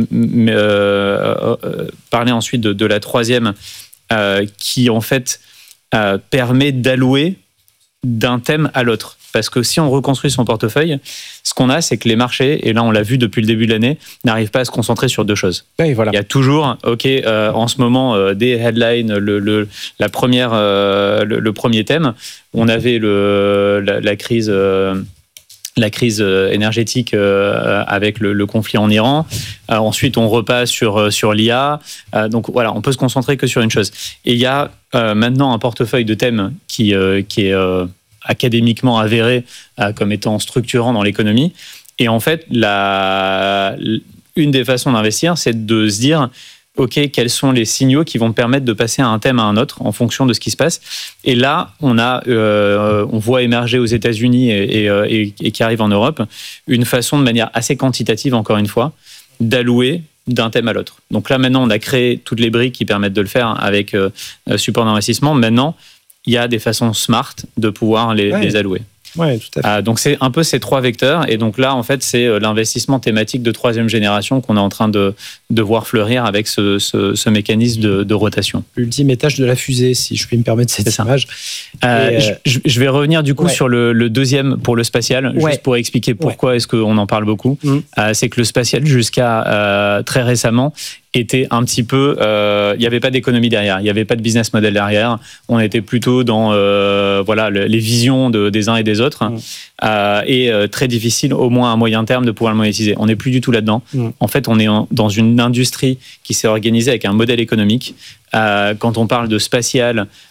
S8: parler ensuite de la troisième qui en fait permet d'allouer d'un thème à l'autre. Parce que si on reconstruit son portefeuille, ce qu'on a, c'est que les marchés, et là on l'a vu depuis le début de l'année, n'arrivent pas à se concentrer sur deux choses.
S7: Oui, voilà.
S8: Il y a toujours, en ce moment, des headlines, le premier thème. On avait la crise énergétique avec le conflit en Iran. Ensuite, on repasse sur l'IA. Donc voilà, on peut se concentrer que sur une chose. Et il y a maintenant un portefeuille de thèmes qui est académiquement avéré comme étant structurant dans l'économie. Et en fait, une des façons d'investir, c'est de se dire OK, quels sont les signaux qui vont permettre de passer à un thème à un autre en fonction de ce qui se passe. Et là, on voit émerger aux États-Unis et qui arrive en Europe une façon de manière assez quantitative, encore une fois, d'allouer d'un thème à l'autre. Donc là, maintenant, on a créé toutes les briques qui permettent de le faire avec support d'investissement. Maintenant, il y a des façons smart de pouvoir les allouer.
S7: Ouais, tout à fait.
S8: Donc c'est un peu ces trois vecteurs et donc là en fait c'est l'investissement thématique de troisième génération qu'on est en train de voir fleurir avec ce mécanisme de rotation.
S7: L'ultime étage de la fusée, si je puis me permettre cette image.
S8: Je vais revenir du coup sur le deuxième pour le spatial, juste pour expliquer pourquoi est-ce qu'on en parle beaucoup. C'est que le spatial jusqu'à très récemment était un petit peu, il n'y avait pas d'économie derrière, il n'y avait pas de business model derrière. On était plutôt dans les visions des uns et des autres et très difficile, au moins à moyen terme, de pouvoir le monétiser. On n'est plus du tout là-dedans. En fait, on est dans une industrie qui s'est organisée avec un modèle économique. Quand on parle de spatial,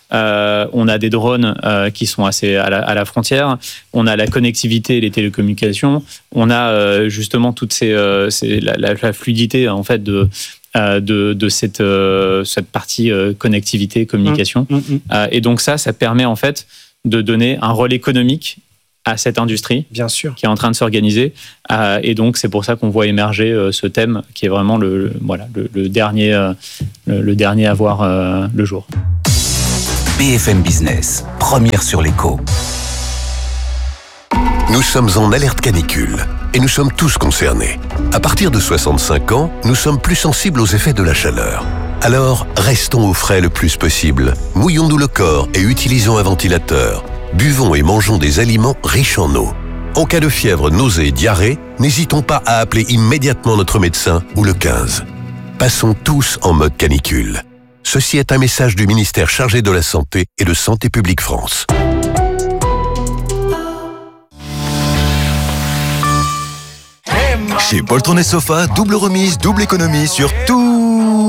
S8: on a des drones qui sont assez à la frontière, on a la connectivité et les télécommunications, on a justement toutes la fluidité en fait de cette partie connectivité, communication. Et donc ça permet en fait de donner un rôle économique à cette industrie,
S7: bien sûr,
S8: qui est en train de s'organiser. Et donc c'est pour ça qu'on voit émerger ce thème qui est vraiment le dernier à voir le jour.
S6: BFM Business, première sur l'écho.
S9: Nous sommes en alerte canicule et nous sommes tous concernés. À partir de 65 ans, nous sommes plus sensibles aux effets de la chaleur. Alors, restons au frais le plus possible. Mouillons-nous le corps et utilisons un ventilateur. Buvons et mangeons des aliments riches en eau. En cas de fièvre, nausée, diarrhée, n'hésitons pas à appeler immédiatement notre médecin ou le 15. Passons tous en mode canicule. Ceci est un message du ministère chargé de la Santé et de Santé publique France.
S10: Chez Poltron et Sofa, double remise, double économie sur tous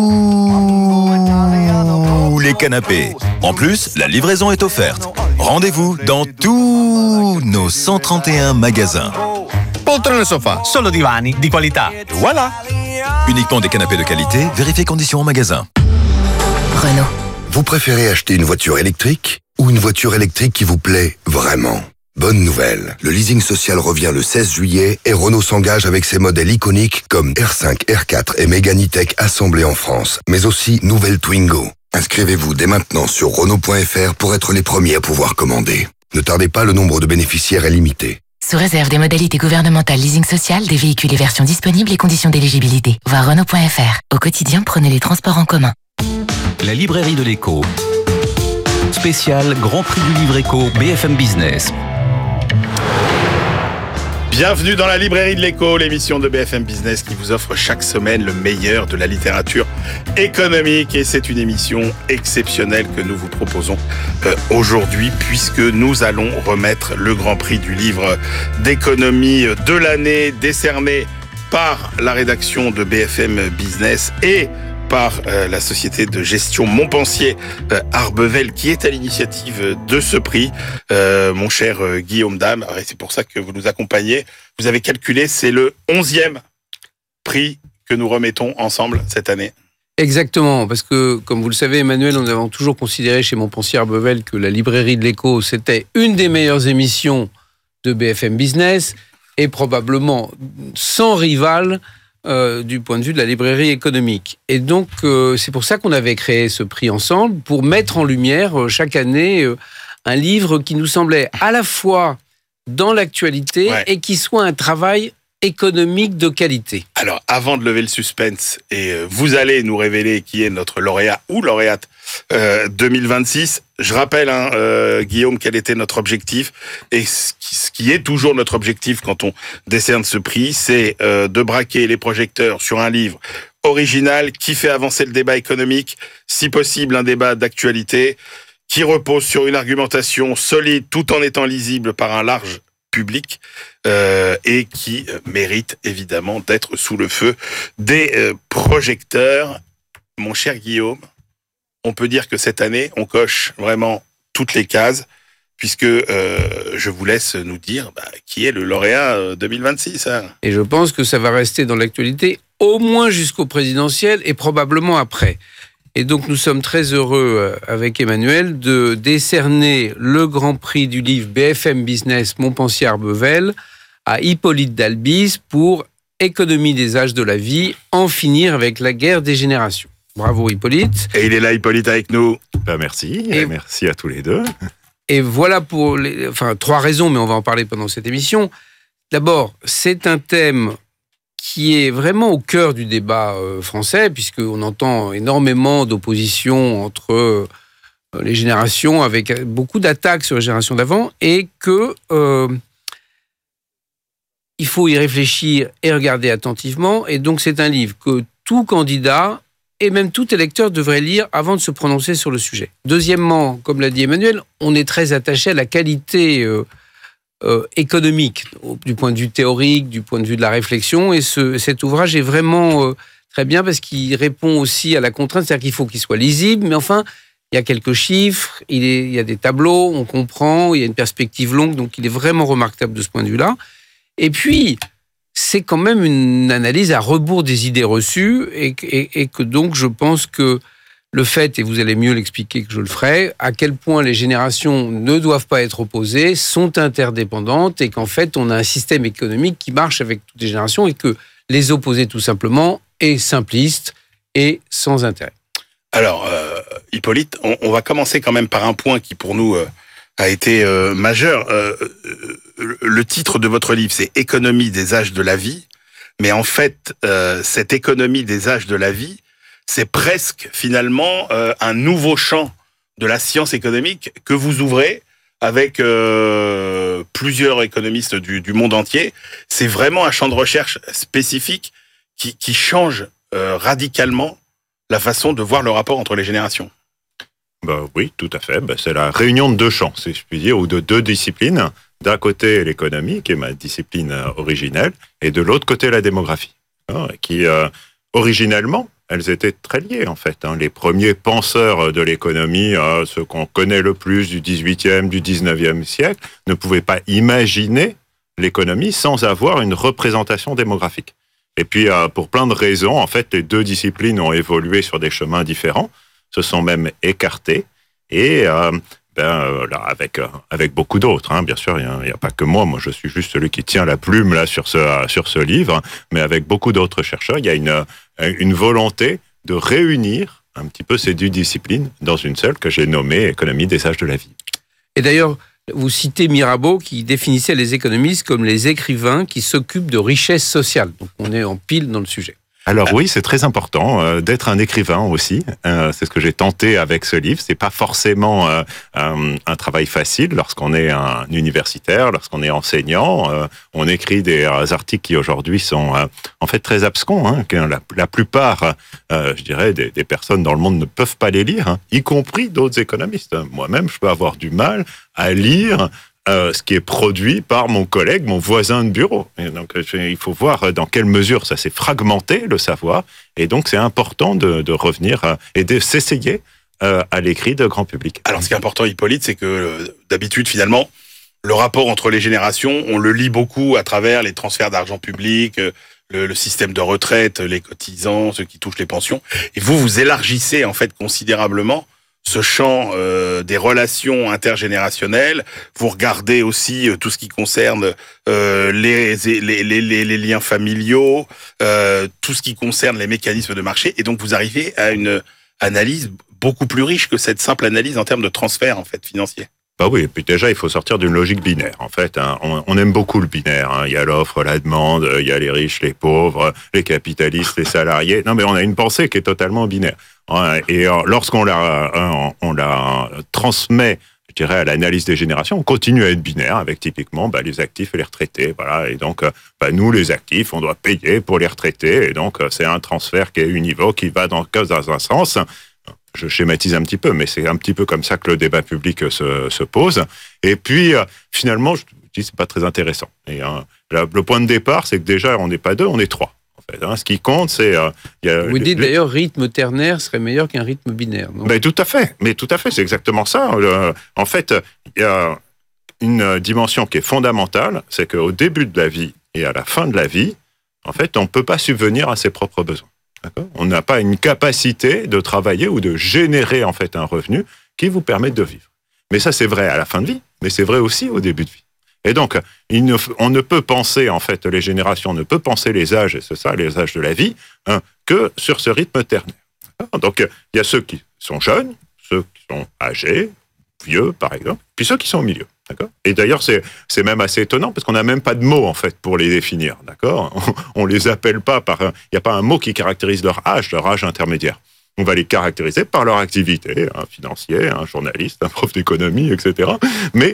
S10: les canapés. En plus, la livraison est offerte. Rendez-vous dans tous nos 131 magasins.
S11: Poltron et Sofa, solo divani di qualità. Voilà.
S10: Uniquement des canapés de qualité, vérifiez conditions en magasin.
S12: Renault.
S13: Vous préférez acheter une voiture électrique ou une voiture électrique qui vous plaît vraiment ? Bonne nouvelle, le leasing social revient le 16 juillet et Renault s'engage avec ses modèles iconiques comme R5, R4 et Mégane E-Tech assemblés en France, mais aussi nouvelle Twingo. Inscrivez-vous dès maintenant sur Renault.fr pour être les premiers à pouvoir commander. Ne tardez pas, le nombre de bénéficiaires est limité.
S12: Sous réserve des modalités gouvernementales leasing social, des véhicules et versions disponibles et conditions d'éligibilité. Voir Renault.fr. Au quotidien, prenez les transports en commun.
S6: La librairie de l'écho. Spécial Grand Prix du Livre Éco BFM Business.
S14: Bienvenue dans la librairie de l'écho, l'émission de BFM Business qui vous offre chaque semaine le meilleur de la littérature économique. Et c'est une émission exceptionnelle que nous vous proposons aujourd'hui, puisque nous allons remettre le Grand Prix du livre d'économie de l'année, décerné par la rédaction de BFM Business et par la société de gestion Montpensier Arbevel, qui est à l'initiative de ce prix. Mon cher Guillaume Dame, et c'est pour ça que vous nous accompagnez. Vous avez calculé, c'est le 11e prix que nous remettons ensemble cette année.
S15: Exactement, parce que, comme vous le savez, Emmanuel, nous avons toujours considéré chez Montpensier Arbevel que la librairie de l'écho, c'était une des meilleures émissions de BFM Business, et probablement sans rival du point de vue de la librairie économique. Et donc, c'est pour ça qu'on avait créé ce prix ensemble, pour mettre en lumière chaque année un livre qui nous semblait à la fois dans l'actualité et qui soit un travail économique de qualité.
S14: Alors, avant de lever le suspense, et vous allez nous révéler qui est notre lauréat ou lauréate 2026, je rappelle, Guillaume, quel était notre objectif, et ce qui est toujours notre objectif quand on décerne ce prix, c'est de braquer les projecteurs sur un livre original qui fait avancer le débat économique, si possible un débat d'actualité, qui repose sur une argumentation solide tout en étant lisible par un large public et qui mérite évidemment d'être sous le feu des projecteurs. Mon cher Guillaume, on peut dire que cette année, on coche vraiment toutes les cases, puisque je vous laisse nous dire qui est le lauréat 2026.
S15: Et je pense que ça va rester dans l'actualité au moins jusqu'au présidentiel et probablement après. Et donc nous sommes très heureux avec Emmanuel de décerner le Grand Prix du livre BFM Business Montpensier Arbevel à Hippolyte Dalbis pour Économie des âges de la vie, en finir avec la guerre des générations. Bravo Hippolyte.
S14: Et il est là, Hippolyte, avec nous.
S16: Merci, et merci à tous les deux.
S15: Et voilà pour trois raisons, mais on va en parler pendant cette émission. D'abord, c'est un thème qui est vraiment au cœur du débat français, puisqu'on entend énormément d'opposition entre les générations, avec beaucoup d'attaques sur les générations d'avant, et que il faut y réfléchir et regarder attentivement. Et donc, c'est un livre que tout candidat et même tout électeur devrait lire avant de se prononcer sur le sujet. Deuxièmement, comme l'a dit Emmanuel, on est très attaché à la qualité économique, du point de vue théorique, du point de vue de la réflexion, et cet ouvrage est vraiment très bien parce qu'il répond aussi à la contrainte, c'est-à-dire qu'il faut qu'il soit lisible, mais enfin, il y a quelques chiffres, il y a des tableaux, on comprend, il y a une perspective longue, donc il est vraiment remarquable de ce point de vue-là. Et puis, c'est quand même une analyse à rebours des idées reçues et que donc je pense que le fait, et vous allez mieux l'expliquer que je le ferai, à quel point les générations ne doivent pas être opposées, sont interdépendantes et qu'en fait, on a un système économique qui marche avec toutes les générations et que les opposer tout simplement est simpliste et sans intérêt.
S14: Alors, Hippolyte, on va commencer quand même par un point qui pour nous a été majeur. Le titre de votre livre, c'est « Économie des âges de la vie ». Mais en fait, cette économie des âges de la vie, c'est presque finalement un nouveau champ de la science économique que vous ouvrez avec plusieurs économistes du monde entier. C'est vraiment un champ de recherche spécifique qui change radicalement la façon de voir le rapport entre les générations.
S16: Oui, tout à fait. C'est la réunion de deux champs, si je puis dire, ou de deux disciplines. D'un côté, l'économie, qui est ma discipline originelle, et de l'autre côté, la démographie, qui, originellement, elles étaient très liées, en fait. Les premiers penseurs de l'économie, ceux qu'on connaît le plus du 18e, du 19e siècle, ne pouvaient pas imaginer l'économie sans avoir une représentation démographique. Et puis, pour plein de raisons, en fait, les deux disciplines ont évolué sur des chemins différents, se sont même écartées, et là, avec beaucoup d'autres, bien sûr, il n'y a pas que moi je suis juste celui qui tient la plume là sur ce livre, mais avec beaucoup d'autres chercheurs, il y a une volonté de réunir un petit peu ces deux disciplines dans une seule que j'ai nommée économie des âges de la vie.
S15: Et d'ailleurs, vous citez Mirabeau qui définissait les économistes comme les écrivains qui s'occupent de richesses sociales. Donc on est en pile dans le sujet.
S16: Alors oui, c'est très important d'être un écrivain aussi. C'est ce que j'ai tenté avec ce livre. C'est pas forcément un travail facile lorsqu'on est un universitaire, lorsqu'on est enseignant. On écrit des articles qui aujourd'hui sont en fait très abscons. La plupart, je dirais, des personnes dans le monde ne peuvent pas les lire, y compris d'autres économistes. Moi-même, je peux avoir du mal à lire ce qui est produit par mon collègue, mon voisin de bureau. Et donc, il faut voir dans quelle mesure ça s'est fragmenté, le savoir. Et donc, c'est important de revenir et de s'essayer à l'écrit de grand public.
S14: Alors, ce qui est important, Hippolyte, c'est que d'habitude, finalement, le rapport entre les générations, on le lit beaucoup à travers les transferts d'argent public, le système de retraite, les cotisants, ceux qui touchent les pensions. Et vous élargissez, en fait, considérablement ce champ des relations intergénérationnelles. Vous regardez aussi tout ce qui concerne les liens familiaux, tout ce qui concerne les mécanismes de marché, et donc vous arrivez à une analyse beaucoup plus riche que cette simple analyse en termes de transfert en fait financier.
S16: Oui, et puis déjà, il faut sortir d'une logique binaire. En fait, on aime beaucoup le binaire. Il y a l'offre, la demande, il y a les riches, les pauvres, les capitalistes, les salariés. Non, mais on a une pensée qui est totalement binaire. Et lorsqu'on la transmet, je dirais, à l'analyse des générations, on continue à être binaire avec typiquement les actifs et les retraités. Voilà. Et donc, nous, les actifs, on doit payer pour les retraités. Et donc, c'est un transfert qui est univoque, qui va dans un sens. Je schématise un petit peu, mais c'est un petit peu comme ça que le débat public se pose. Et puis, finalement, je dis c'est pas très intéressant. Et le point de départ, c'est que déjà, on n'est pas deux, on est trois. En fait, ce qui compte, c'est...
S15: Vous dites d'ailleurs, rythme ternaire serait meilleur qu'un rythme binaire, non ?
S16: Mais tout à fait, c'est exactement ça. En fait, il y a une dimension qui est fondamentale, c'est qu'au début de la vie et à la fin de la vie, en fait, on ne peut pas subvenir à ses propres besoins. D'accord ? On n'a pas une capacité de travailler ou de générer en fait un revenu qui vous permette de vivre. Mais ça, c'est vrai à la fin de vie, mais c'est vrai aussi au début de vie. Et donc, on ne peut penser, en fait, les générations ne peuvent penser les âges, et c'est ça, les âges de la vie, que sur ce rythme ternaire. Donc, il y a ceux qui sont jeunes, ceux qui sont âgés, vieux, par exemple, puis ceux qui sont au milieu. D'accord ? Et d'ailleurs, c'est même assez étonnant parce qu'on n'a même pas de mots en fait pour les définir. D'accord ? On les appelle pas par. Il n'y a pas un mot qui caractérise leur âge intermédiaire. On va les caractériser par leur activité, un financier, un journaliste, un prof d'économie, etc. Mais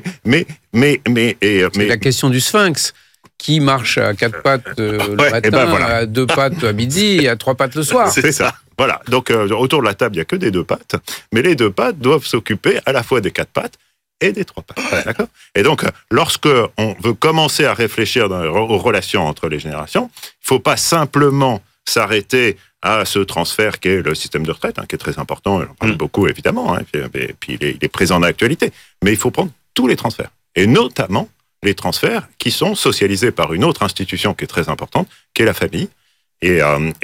S15: c'est la question du sphinx. Qui marche à 4 pattes le matin, voilà. À 2 pattes à midi et à 3 pattes le soir.
S16: C'est ça. Voilà. Donc, autour de la table, il n'y a que des 2 pattes. Mais les 2 pattes doivent s'occuper à la fois des 4 pattes et des 3 pattes. D'accord ? Et donc, lorsque on veut commencer à réfléchir aux relations entre les générations, il ne faut pas simplement s'arrêter à ce transfert qu'est le système de retraite, qui est très important, on en parle beaucoup évidemment, et puis il est présent dans l'actualité, mais il faut prendre tous les transferts, et notamment les transferts qui sont socialisés par une autre institution qui est très importante, qui est la famille, et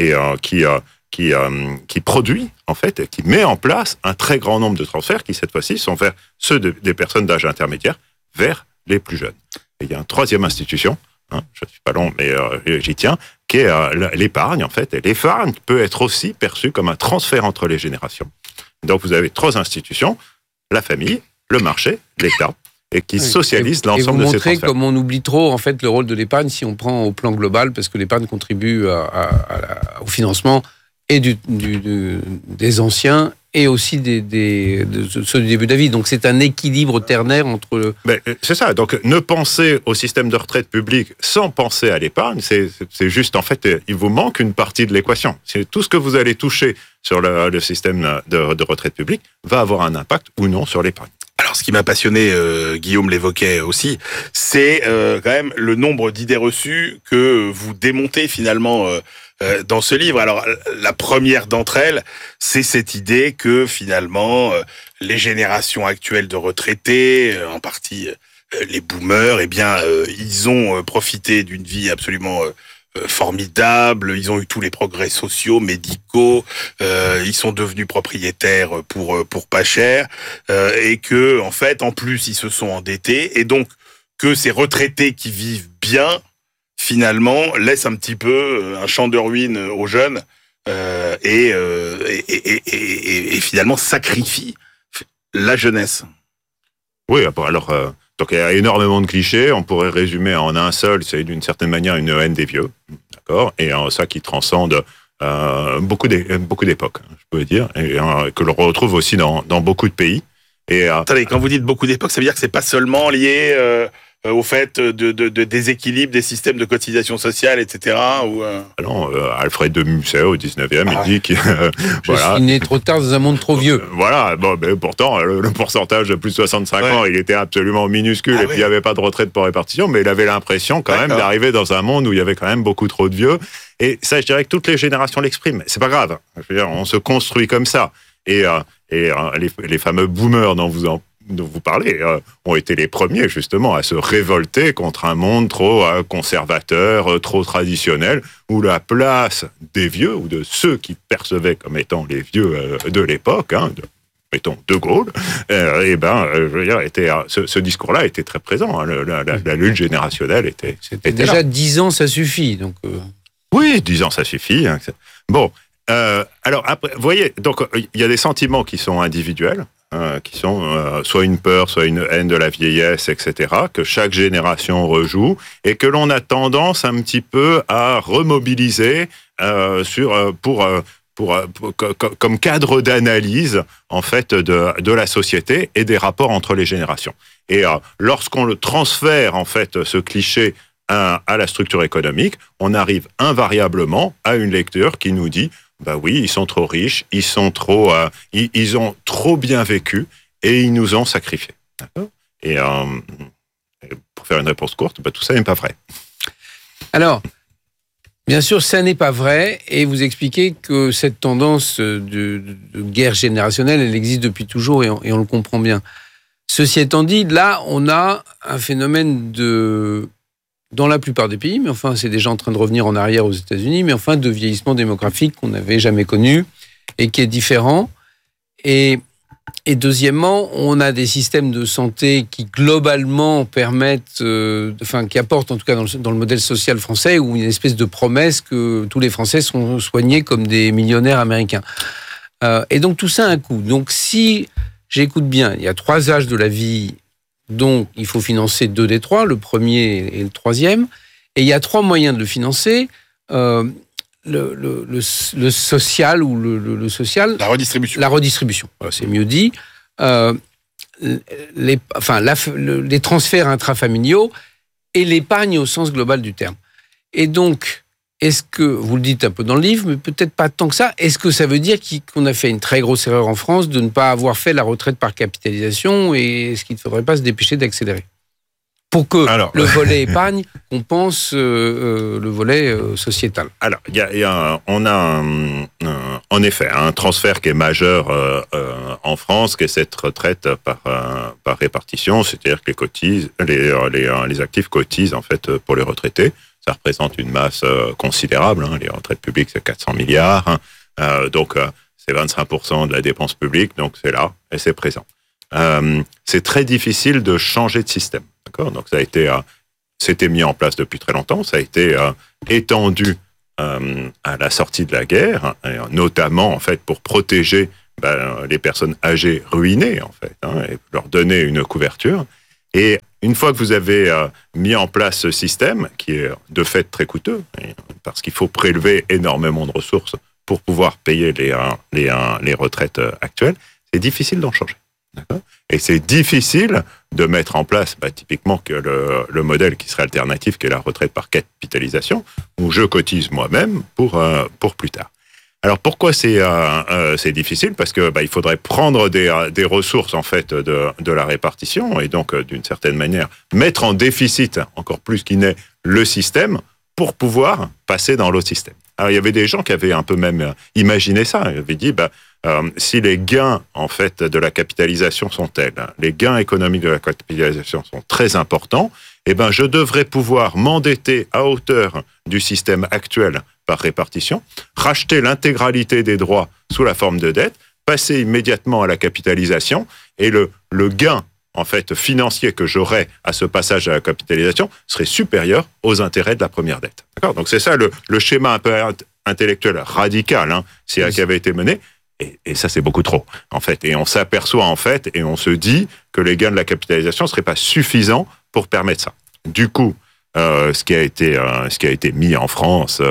S16: qui produit, en fait, qui met en place un très grand nombre de transferts qui, cette fois-ci, sont vers ceux des personnes d'âge intermédiaire vers les plus jeunes. Et il y a une troisième institution, je ne suis pas long, mais j'y tiens, qui est l'épargne, en fait. Et l'épargne peut être aussi perçue comme un transfert entre les générations. Donc, vous avez 3 institutions, la famille, le marché, l'État, et qui socialisent l'ensemble de ces transferts.
S15: Et vous montrez comme on oublie trop, en fait, le rôle de l'épargne si on prend au plan global, parce que l'épargne contribue au financement et des anciens et aussi de ceux du début de la vie. Donc c'est un équilibre ternaire entre...
S16: C'est ça, donc ne penser au système de retraite public sans penser à l'épargne, c'est juste, en fait, il vous manque une partie de l'équation. Tout ce que vous allez toucher sur le système de retraite publique va avoir un impact ou non sur l'épargne.
S14: Alors, ce qui m'a passionné, Guillaume l'évoquait aussi, c'est quand même le nombre d'idées reçues que vous démontez finalement dans ce livre. Alors, la première d'entre elles, c'est cette idée que finalement, les générations actuelles de retraités, en partie les boomers, eh bien, ils ont profité d'une vie absolument formidable, ils ont eu tous les progrès sociaux, médicaux, ils sont devenus propriétaires pour pas cher, et que en fait, en plus, ils se sont endettés, et donc que ces retraités qui vivent bien, finalement, laissent un petit peu un champ de ruines aux jeunes, et finalement sacrifient la jeunesse.
S16: Oui, alors donc il y a énormément de clichés, on pourrait résumer en un seul, c'est d'une certaine manière une haine des vieux, d'accord, et ça qui transcende beaucoup d'époques, je peux dire, et que l'on retrouve aussi dans beaucoup de pays. Et
S14: attendez, quand vous dites beaucoup d'époques, ça veut dire que c'est pas seulement lié au fait de déséquilibre des systèmes de cotisation sociale, etc. Ou
S16: Non, Alfred de Musset au 19e, il dit que
S15: je suis né trop tard dans un monde trop vieux.
S16: Voilà, bon, mais pourtant le pourcentage de plus de 65 ans, il était absolument minuscule, et puis il n'y avait pas de retraite par répartition, mais il avait l'impression quand même d'arriver dans un monde où il y avait quand même beaucoup trop de vieux. Et ça, je dirais que toutes les générations l'expriment. C'est pas grave. Je veux dire, on se construit comme ça. Et les fameux boomers dont vous parlez, ont été les premiers justement à se révolter contre un monde trop conservateur, trop traditionnel, où la place des vieux, ou de ceux qui percevaient comme étant les vieux de l'époque, mettons De Gaulle, je veux dire, ce discours-là était très présent. La lutte générationnelle était
S15: déjà
S16: là.
S15: 10 ans, ça suffit. Donc
S16: Oui, 10 ans, ça suffit. Bon, alors après, vous voyez, donc il y a des sentiments qui sont individuels, qui sont soit une peur, soit une haine de la vieillesse, etc., que chaque génération rejoue, et que l'on a tendance un petit peu à remobiliser comme cadre d'analyse, en fait, de la société et des rapports entre les générations. Et lorsqu'on le transfère, en fait, ce cliché à la structure économique, on arrive invariablement à une lecture qui nous dit bah oui, ils sont trop riches, ils ont trop bien vécu et ils nous ont sacrifiés. D'accord ? Et pour faire une réponse courte, tout ça n'est pas vrai.
S15: Alors, bien sûr, ça n'est pas vrai, et vous expliquez que cette tendance de guerre générationnelle, elle existe depuis toujours, et on le comprend bien. Ceci étant dit, là, on a un phénomène dans la plupart des pays, mais enfin, c'est déjà en train de revenir en arrière aux États-Unis, mais enfin, de vieillissement démographique qu'on n'avait jamais connu et qui est différent. Et deuxièmement, on a des systèmes de santé qui, globalement, permettent, qui apportent, en tout cas dans le modèle social français, où une espèce de promesse que tous les Français sont soignés comme des millionnaires américains. Et donc, tout ça a un coût. Donc, si j'écoute bien, il y a 3 âges de la vie. Donc, il faut financer 2 des 3, le premier et le troisième. Et il y a 3 moyens de le financer. Le social ou le social.
S14: La redistribution.
S15: La redistribution, voilà, c'est mieux dit. Les transferts intrafamiliaux et l'épargne au sens global du terme. Et donc, est-ce que, vous le dites un peu dans le livre, mais peut-être pas tant que ça, est-ce que ça veut dire qu'on a fait une très grosse erreur en France de ne pas avoir fait la retraite par capitalisation, et est-ce qu'il ne faudrait pas se dépêcher d'accélérer ? pour que le volet épargne compense le volet sociétal.
S16: Alors, on a en effet un transfert qui est majeur en France, qui est cette retraite par répartition, c'est-à-dire que les actifs cotisent en fait pour les retraités. Ça représente une masse considérable. Les retraites publiques, c'est 400 milliards. Donc, c'est 25% de la dépense publique. Donc, c'est là et c'est présent. C'est très difficile de changer de système. D'accord ? Donc, c'était mis en place depuis très longtemps. Ça a été étendu à la sortie de la guerre, notamment en fait pour protéger les personnes âgées ruinées en fait, et leur donner une couverture. Et une fois que vous avez mis en place ce système, qui est de fait très coûteux, parce qu'il faut prélever énormément de ressources pour pouvoir payer les retraites actuelles, c'est difficile d'en changer. D'accord ? Et c'est difficile de mettre en place typiquement que le modèle qui serait alternatif, qui est la retraite par capitalisation, où je cotise moi-même pour plus tard. Alors pourquoi c'est difficile ? Parce que il faudrait prendre des ressources en fait de la répartition et donc d'une certaine manière mettre en déficit encore plus qu'il n'est le système pour pouvoir passer dans l'autre système. Alors il y avait des gens qui avaient un peu même imaginé ça. Ils avaient dit si les gains en fait de la capitalisation sont tels, les gains économiques de la capitalisation sont très importants, je devrais pouvoir m'endetter à hauteur du système actuel par répartition, racheter l'intégralité des droits sous la forme de dette, passer immédiatement à la capitalisation et le gain en fait financier que j'aurais à ce passage à la capitalisation serait supérieur aux intérêts de la première dette. D'accord ? Donc c'est ça le schéma un peu intellectuel radical qui avait été mené. Et ça, c'est beaucoup trop, en fait. Et on s'aperçoit, en fait, et on se dit que les gains de la capitalisation ne seraient pas suffisants pour permettre ça. Du coup, ce qui a été mis en France,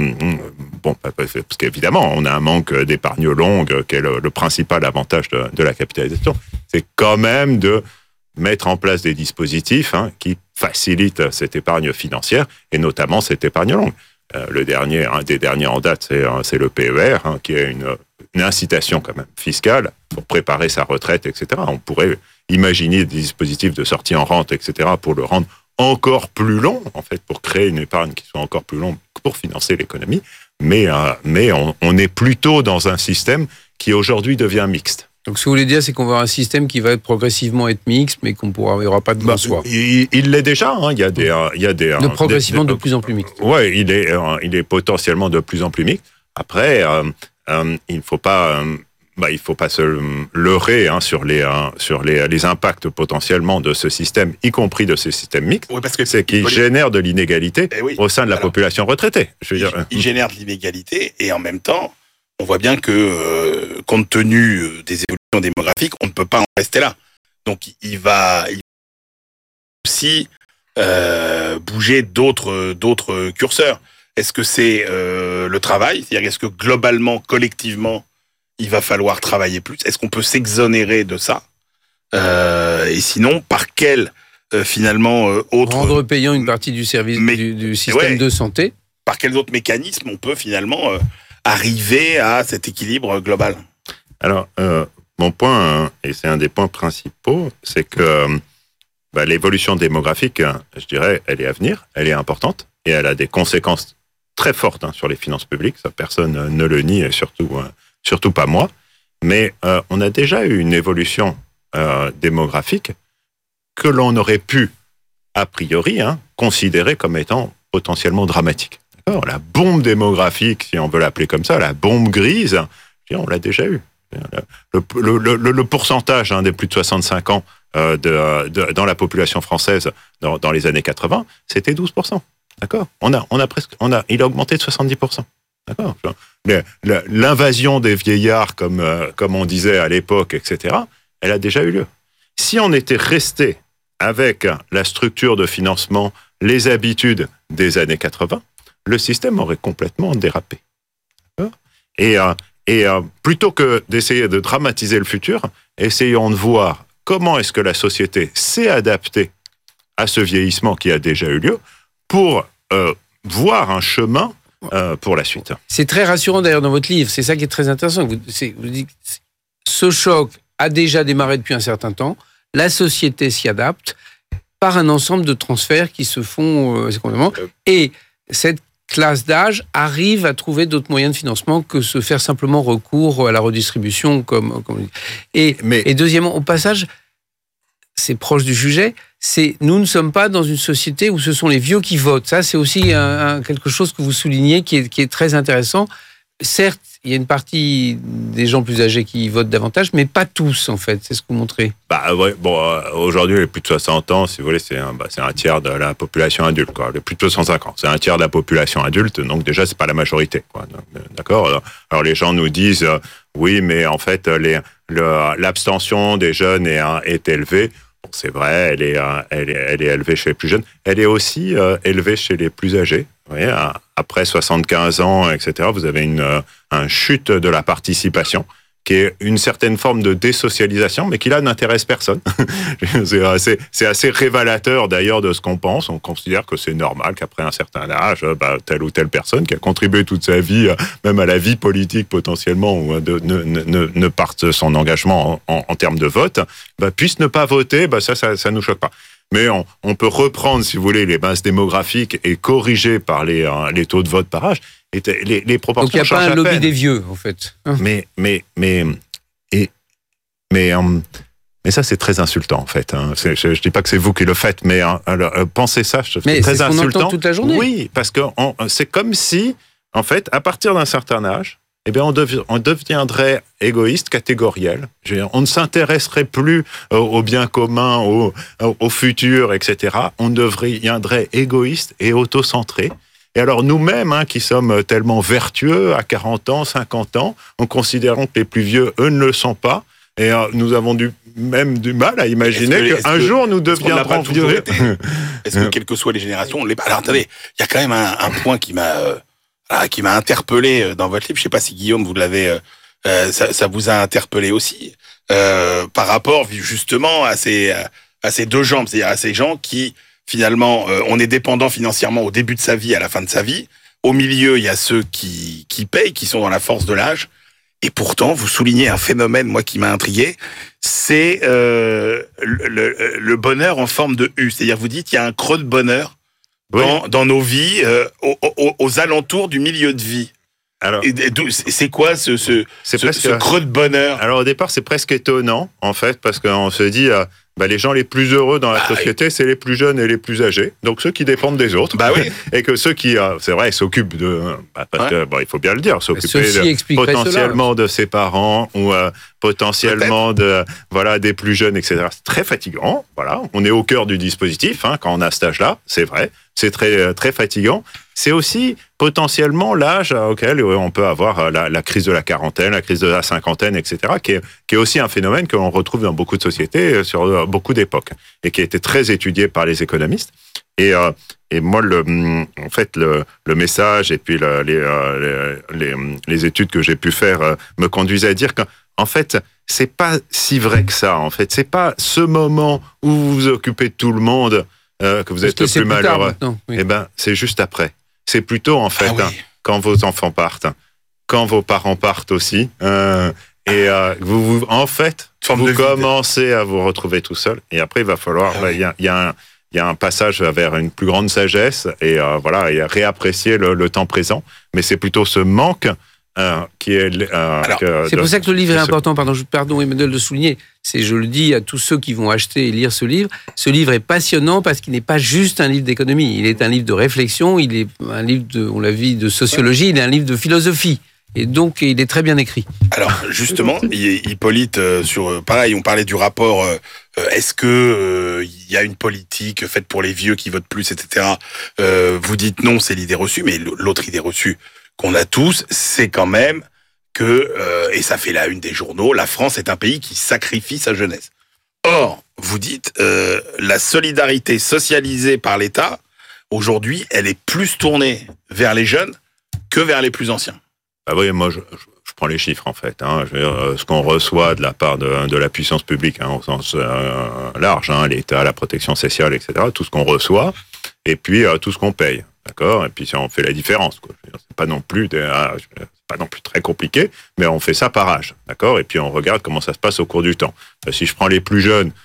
S16: parce qu'évidemment, on a un manque d'épargne longue, qui est le principal avantage de la capitalisation, c'est quand même de mettre en place des dispositifs qui facilitent cette épargne financière, et notamment cette épargne longue. Un des derniers en date, c'est le PER, qui est une incitation quand même fiscale pour préparer sa retraite, etc. On pourrait imaginer des dispositifs de sortie en rente, etc., pour le rendre encore plus long, en fait, pour créer une épargne qui soit encore plus longue pour financer l'économie. Mais on est plutôt dans un système qui aujourd'hui devient mixte.
S15: Donc, ce que vous voulez dire, c'est qu'on va avoir un système qui va progressivement être mixte, mais il n'y aura pas de bon soi.
S16: Il l'est déjà. Il y a des
S15: progressivement de plus en plus mixte.
S16: Ouais, il est potentiellement de plus en plus mixte. Après, il faut pas se leurrer sur les impacts potentiellement de ce système, y compris de ce système mixte.
S14: Oui, parce que
S16: c'est qu'il génère de l'inégalité au sein de la population retraitée.
S14: Il génère de l'inégalité et en même temps, on voit bien que, compte tenu des évolutions démographiques, on ne peut pas en rester là. Donc, il va aussi bouger d'autres curseurs. Est-ce que c'est le travail ? C'est-à-dire, est-ce que globalement, collectivement, il va falloir travailler plus ? Est-ce qu'on peut s'exonérer de ça ? Et sinon, par quel, finalement, autre...
S15: Rendre payant une partie du service du système de santé ?
S14: Par quels autres mécanismes on peut, finalement... arriver à cet équilibre global ?
S16: Alors, mon point, et c'est un des points principaux, c'est que l'évolution démographique, je dirais, elle est à venir, elle est importante, et elle a des conséquences très fortes sur les finances publiques, ça personne ne le nie, et surtout pas moi, mais on a déjà eu une évolution démographique que l'on aurait pu, a priori, considérer comme étant potentiellement dramatique. La bombe démographique, si on veut l'appeler comme ça, la bombe grise, on l'a déjà eu. Le pourcentage des plus de 65 ans dans la population française dans les années 80, c'était 12%. D'accord ? Il a augmenté de 70%. D'accord ? L'invasion des vieillards, comme on disait à l'époque, etc., elle a déjà eu lieu. Si on était resté avec la structure de financement, les habitudes des années 80, le système aurait complètement dérapé. Et plutôt que d'essayer de dramatiser le futur, essayons de voir comment est-ce que la société s'est adaptée à ce vieillissement qui a déjà eu lieu pour voir un chemin pour la suite.
S15: C'est très rassurant d'ailleurs dans votre livre, c'est ça qui est très intéressant. Vous dites, ce choc a déjà démarré depuis un certain temps, la société s'y adapte, par un ensemble de transferts qui se font secondairement. Et cette classe d'âge arrive à trouver d'autres moyens de financement que se faire simplement recours à la redistribution, comme on dit. Et deuxièmement, au passage, c'est proche du sujet, nous ne sommes pas dans une société où ce sont les vieux qui votent. Ça, c'est aussi quelque chose que vous soulignez qui est très intéressant. Certes, il y a une partie des gens plus âgés qui votent davantage, mais pas tous, en fait. C'est ce que vous montrez.
S16: Aujourd'hui, les plus de 60 ans, si vous voulez, c'est un tiers de la population adulte, quoi. Les plus de 65 ans, c'est un tiers de la population adulte, donc déjà, c'est pas la majorité, quoi. D'accord? Alors, les gens nous disent, oui, mais en fait, l'abstention des jeunes est élevée. Bon, c'est vrai, elle est élevée chez les plus jeunes. Elle est aussi élevée chez les plus âgés. Vous voyez, après 75 ans, etc., vous avez une chute de la participation, qui est une certaine forme de désocialisation, mais qui là n'intéresse personne. C'est assez révélateur d'ailleurs de ce qu'on pense. On considère que c'est normal qu'après un certain âge, telle ou telle personne qui a contribué toute sa vie, même à la vie politique potentiellement, ne parte son engagement en termes de vote, puisse ne pas voter. Ça nous choque pas. Mais on peut reprendre, si vous voulez, les bases démographiques et corriger par les taux de vote par âge. Et les proportions.
S15: Donc il n'y a pas un lobby des vieux, en fait.
S16: Mais ça, c'est très insultant, en fait. Je ne dis pas que c'est vous qui le faites, mais pensez ça, je trouve très insultant. Mais c'est ce qu'on entend toute la journée. Oui, parce que c'est comme si, en fait, à partir d'un certain âge, on deviendrait égoïste, catégoriel. On ne s'intéresserait plus au bien commun, au futur, etc. On deviendrait égoïste et autocentré. Et alors nous-mêmes, qui sommes tellement vertueux à 40 ans, 50 ans, en considérant que les plus vieux, eux, ne le sont pas. Et nous avons même du mal à imaginer qu'un jour nous deviendrons vieux.
S14: Est-ce que, quelles que soient les générations, on l'est pas? Alors attendez, il y a quand même un point qui m'a interpellé dans votre livre. Je sais pas si Guillaume, vous l'avez, ça vous a interpellé aussi, par rapport justement à ces deux jambes, c'est-à-dire à ces gens qui finalement, on est dépendant financièrement au début de sa vie, à la fin de sa vie. Au milieu, il y a ceux qui payent, qui sont dans la force de l'âge. Et pourtant, vous soulignez un phénomène, moi, qui m'a intrigué, c'est le bonheur en forme de U. C'est-à-dire, vous dites, il y a un creux de bonheur dans nos vies, aux alentours du milieu de vie. Alors, c'est quoi ce creux de bonheur?
S16: Alors, au départ, c'est presque étonnant, en fait, parce qu'on se dit... les gens les plus heureux dans la société, c'est les plus jeunes et les plus âgés. Donc ceux qui dépendent des autres. Et que ceux qui, c'est vrai, s'occupent de... parce que, il faut bien le dire, s'occuper potentiellement de ses parents ou potentiellement des plus jeunes, etc. C'est très fatigant. Voilà, on est au cœur du dispositif quand on a cet âge-là, c'est vrai. C'est très, très fatigant. C'est aussi potentiellement l'âge auquel on peut avoir la crise de la quarantaine, la crise de la cinquantaine, etc., qui est aussi un phénomène que l'on retrouve dans beaucoup de sociétés sur beaucoup d'époques et qui a été très étudié par les économistes. Et moi, en fait, le message et puis les études que j'ai pu faire me conduisent à dire qu'en fait, c'est pas si vrai que ça. En fait, c'est pas ce moment où vous vous occupez de tout le monde que vous êtes le plus malheureux. C'est juste après. C'est plutôt, en fait, quand vos enfants partent, quand vos parents partent aussi, vous commencez à vous retrouver tout seul. Et après, il va falloir... Il y a un passage vers une plus grande sagesse et réapprécier le temps présent. Mais c'est plutôt ce manque qui est...
S15: c'est pour ça que le livre est important. Pardon, Emmanuel, de souligner. Je le dis à tous ceux qui vont acheter et lire ce livre. Ce livre est passionnant parce qu'il n'est pas juste un livre d'économie. Il est un livre de réflexion. Il est un livre on l'a vu, de sociologie. Il est un livre de philosophie. Et donc, il est très bien écrit.
S14: Alors, justement, Hippolyte, pareil, on parlait du rapport. Est-ce que il y a une politique faite pour les vieux qui votent plus, etc. Vous dites non, c'est l'idée reçue, mais l'autre idée reçue qu'on a tous, c'est quand même que, et ça fait la une des journaux, la France est un pays qui sacrifie sa jeunesse. Or, vous dites, la solidarité socialisée par l'État, aujourd'hui, elle est plus tournée vers les jeunes que vers les plus anciens.
S16: Moi, je prends les chiffres, en fait. Ce qu'on reçoit de la part de la puissance publique, au sens large, l'État, la protection sociale, etc., tout ce qu'on reçoit, et puis tout ce qu'on paye. D'accord? Et puis si on fait la différence, quoi. C'est pas non plus très compliqué, mais on fait ça par âge. D'accord? Et puis on regarde comment ça se passe au cours du temps. Si je prends les plus jeunes,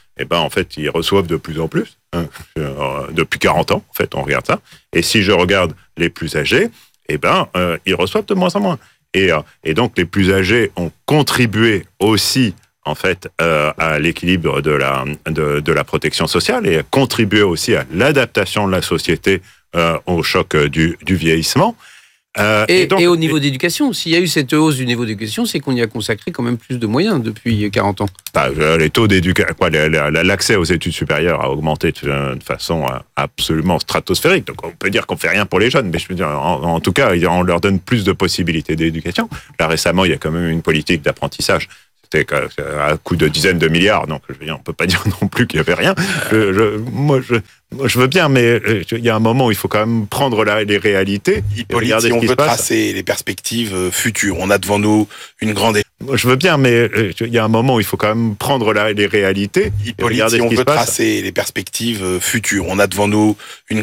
S16: eh ben, en fait, ils reçoivent de plus en plus. Depuis 40 ans, en fait, on regarde ça. Et si je regarde les plus âgés, eh ben, ils reçoivent de moins en moins. Et donc, les plus âgés ont contribué aussi, en fait, à l'équilibre de la protection sociale et contribué aussi à l'adaptation de la société au choc du vieillissement.
S15: Et au niveau d'éducation, s'il y a eu cette hausse du niveau d'éducation, c'est qu'on y a consacré quand même plus de moyens depuis 40 ans.
S16: Les taux d'éducation, l'accès aux études supérieures a augmenté de façon absolument stratosphérique. Donc on peut dire qu'on fait rien pour les jeunes, mais je veux dire, en tout cas, on leur donne plus de possibilités d'éducation. Là récemment, il y a quand même une politique d'apprentissage. C'était à coût de dizaines de milliards, donc je veux dire, on peut pas dire non plus qu'il y avait rien. Moi, je veux bien, mais il y a un moment où il faut quand même prendre les réalités.
S14: Hippolyte, si on veut tracer les perspectives futures, on a devant nous une grande...
S16: Moi, je veux bien, mais il y a un moment où il faut quand même prendre les réalités.
S14: Hippolyte, si on veut tracer les perspectives futures, on a devant nous une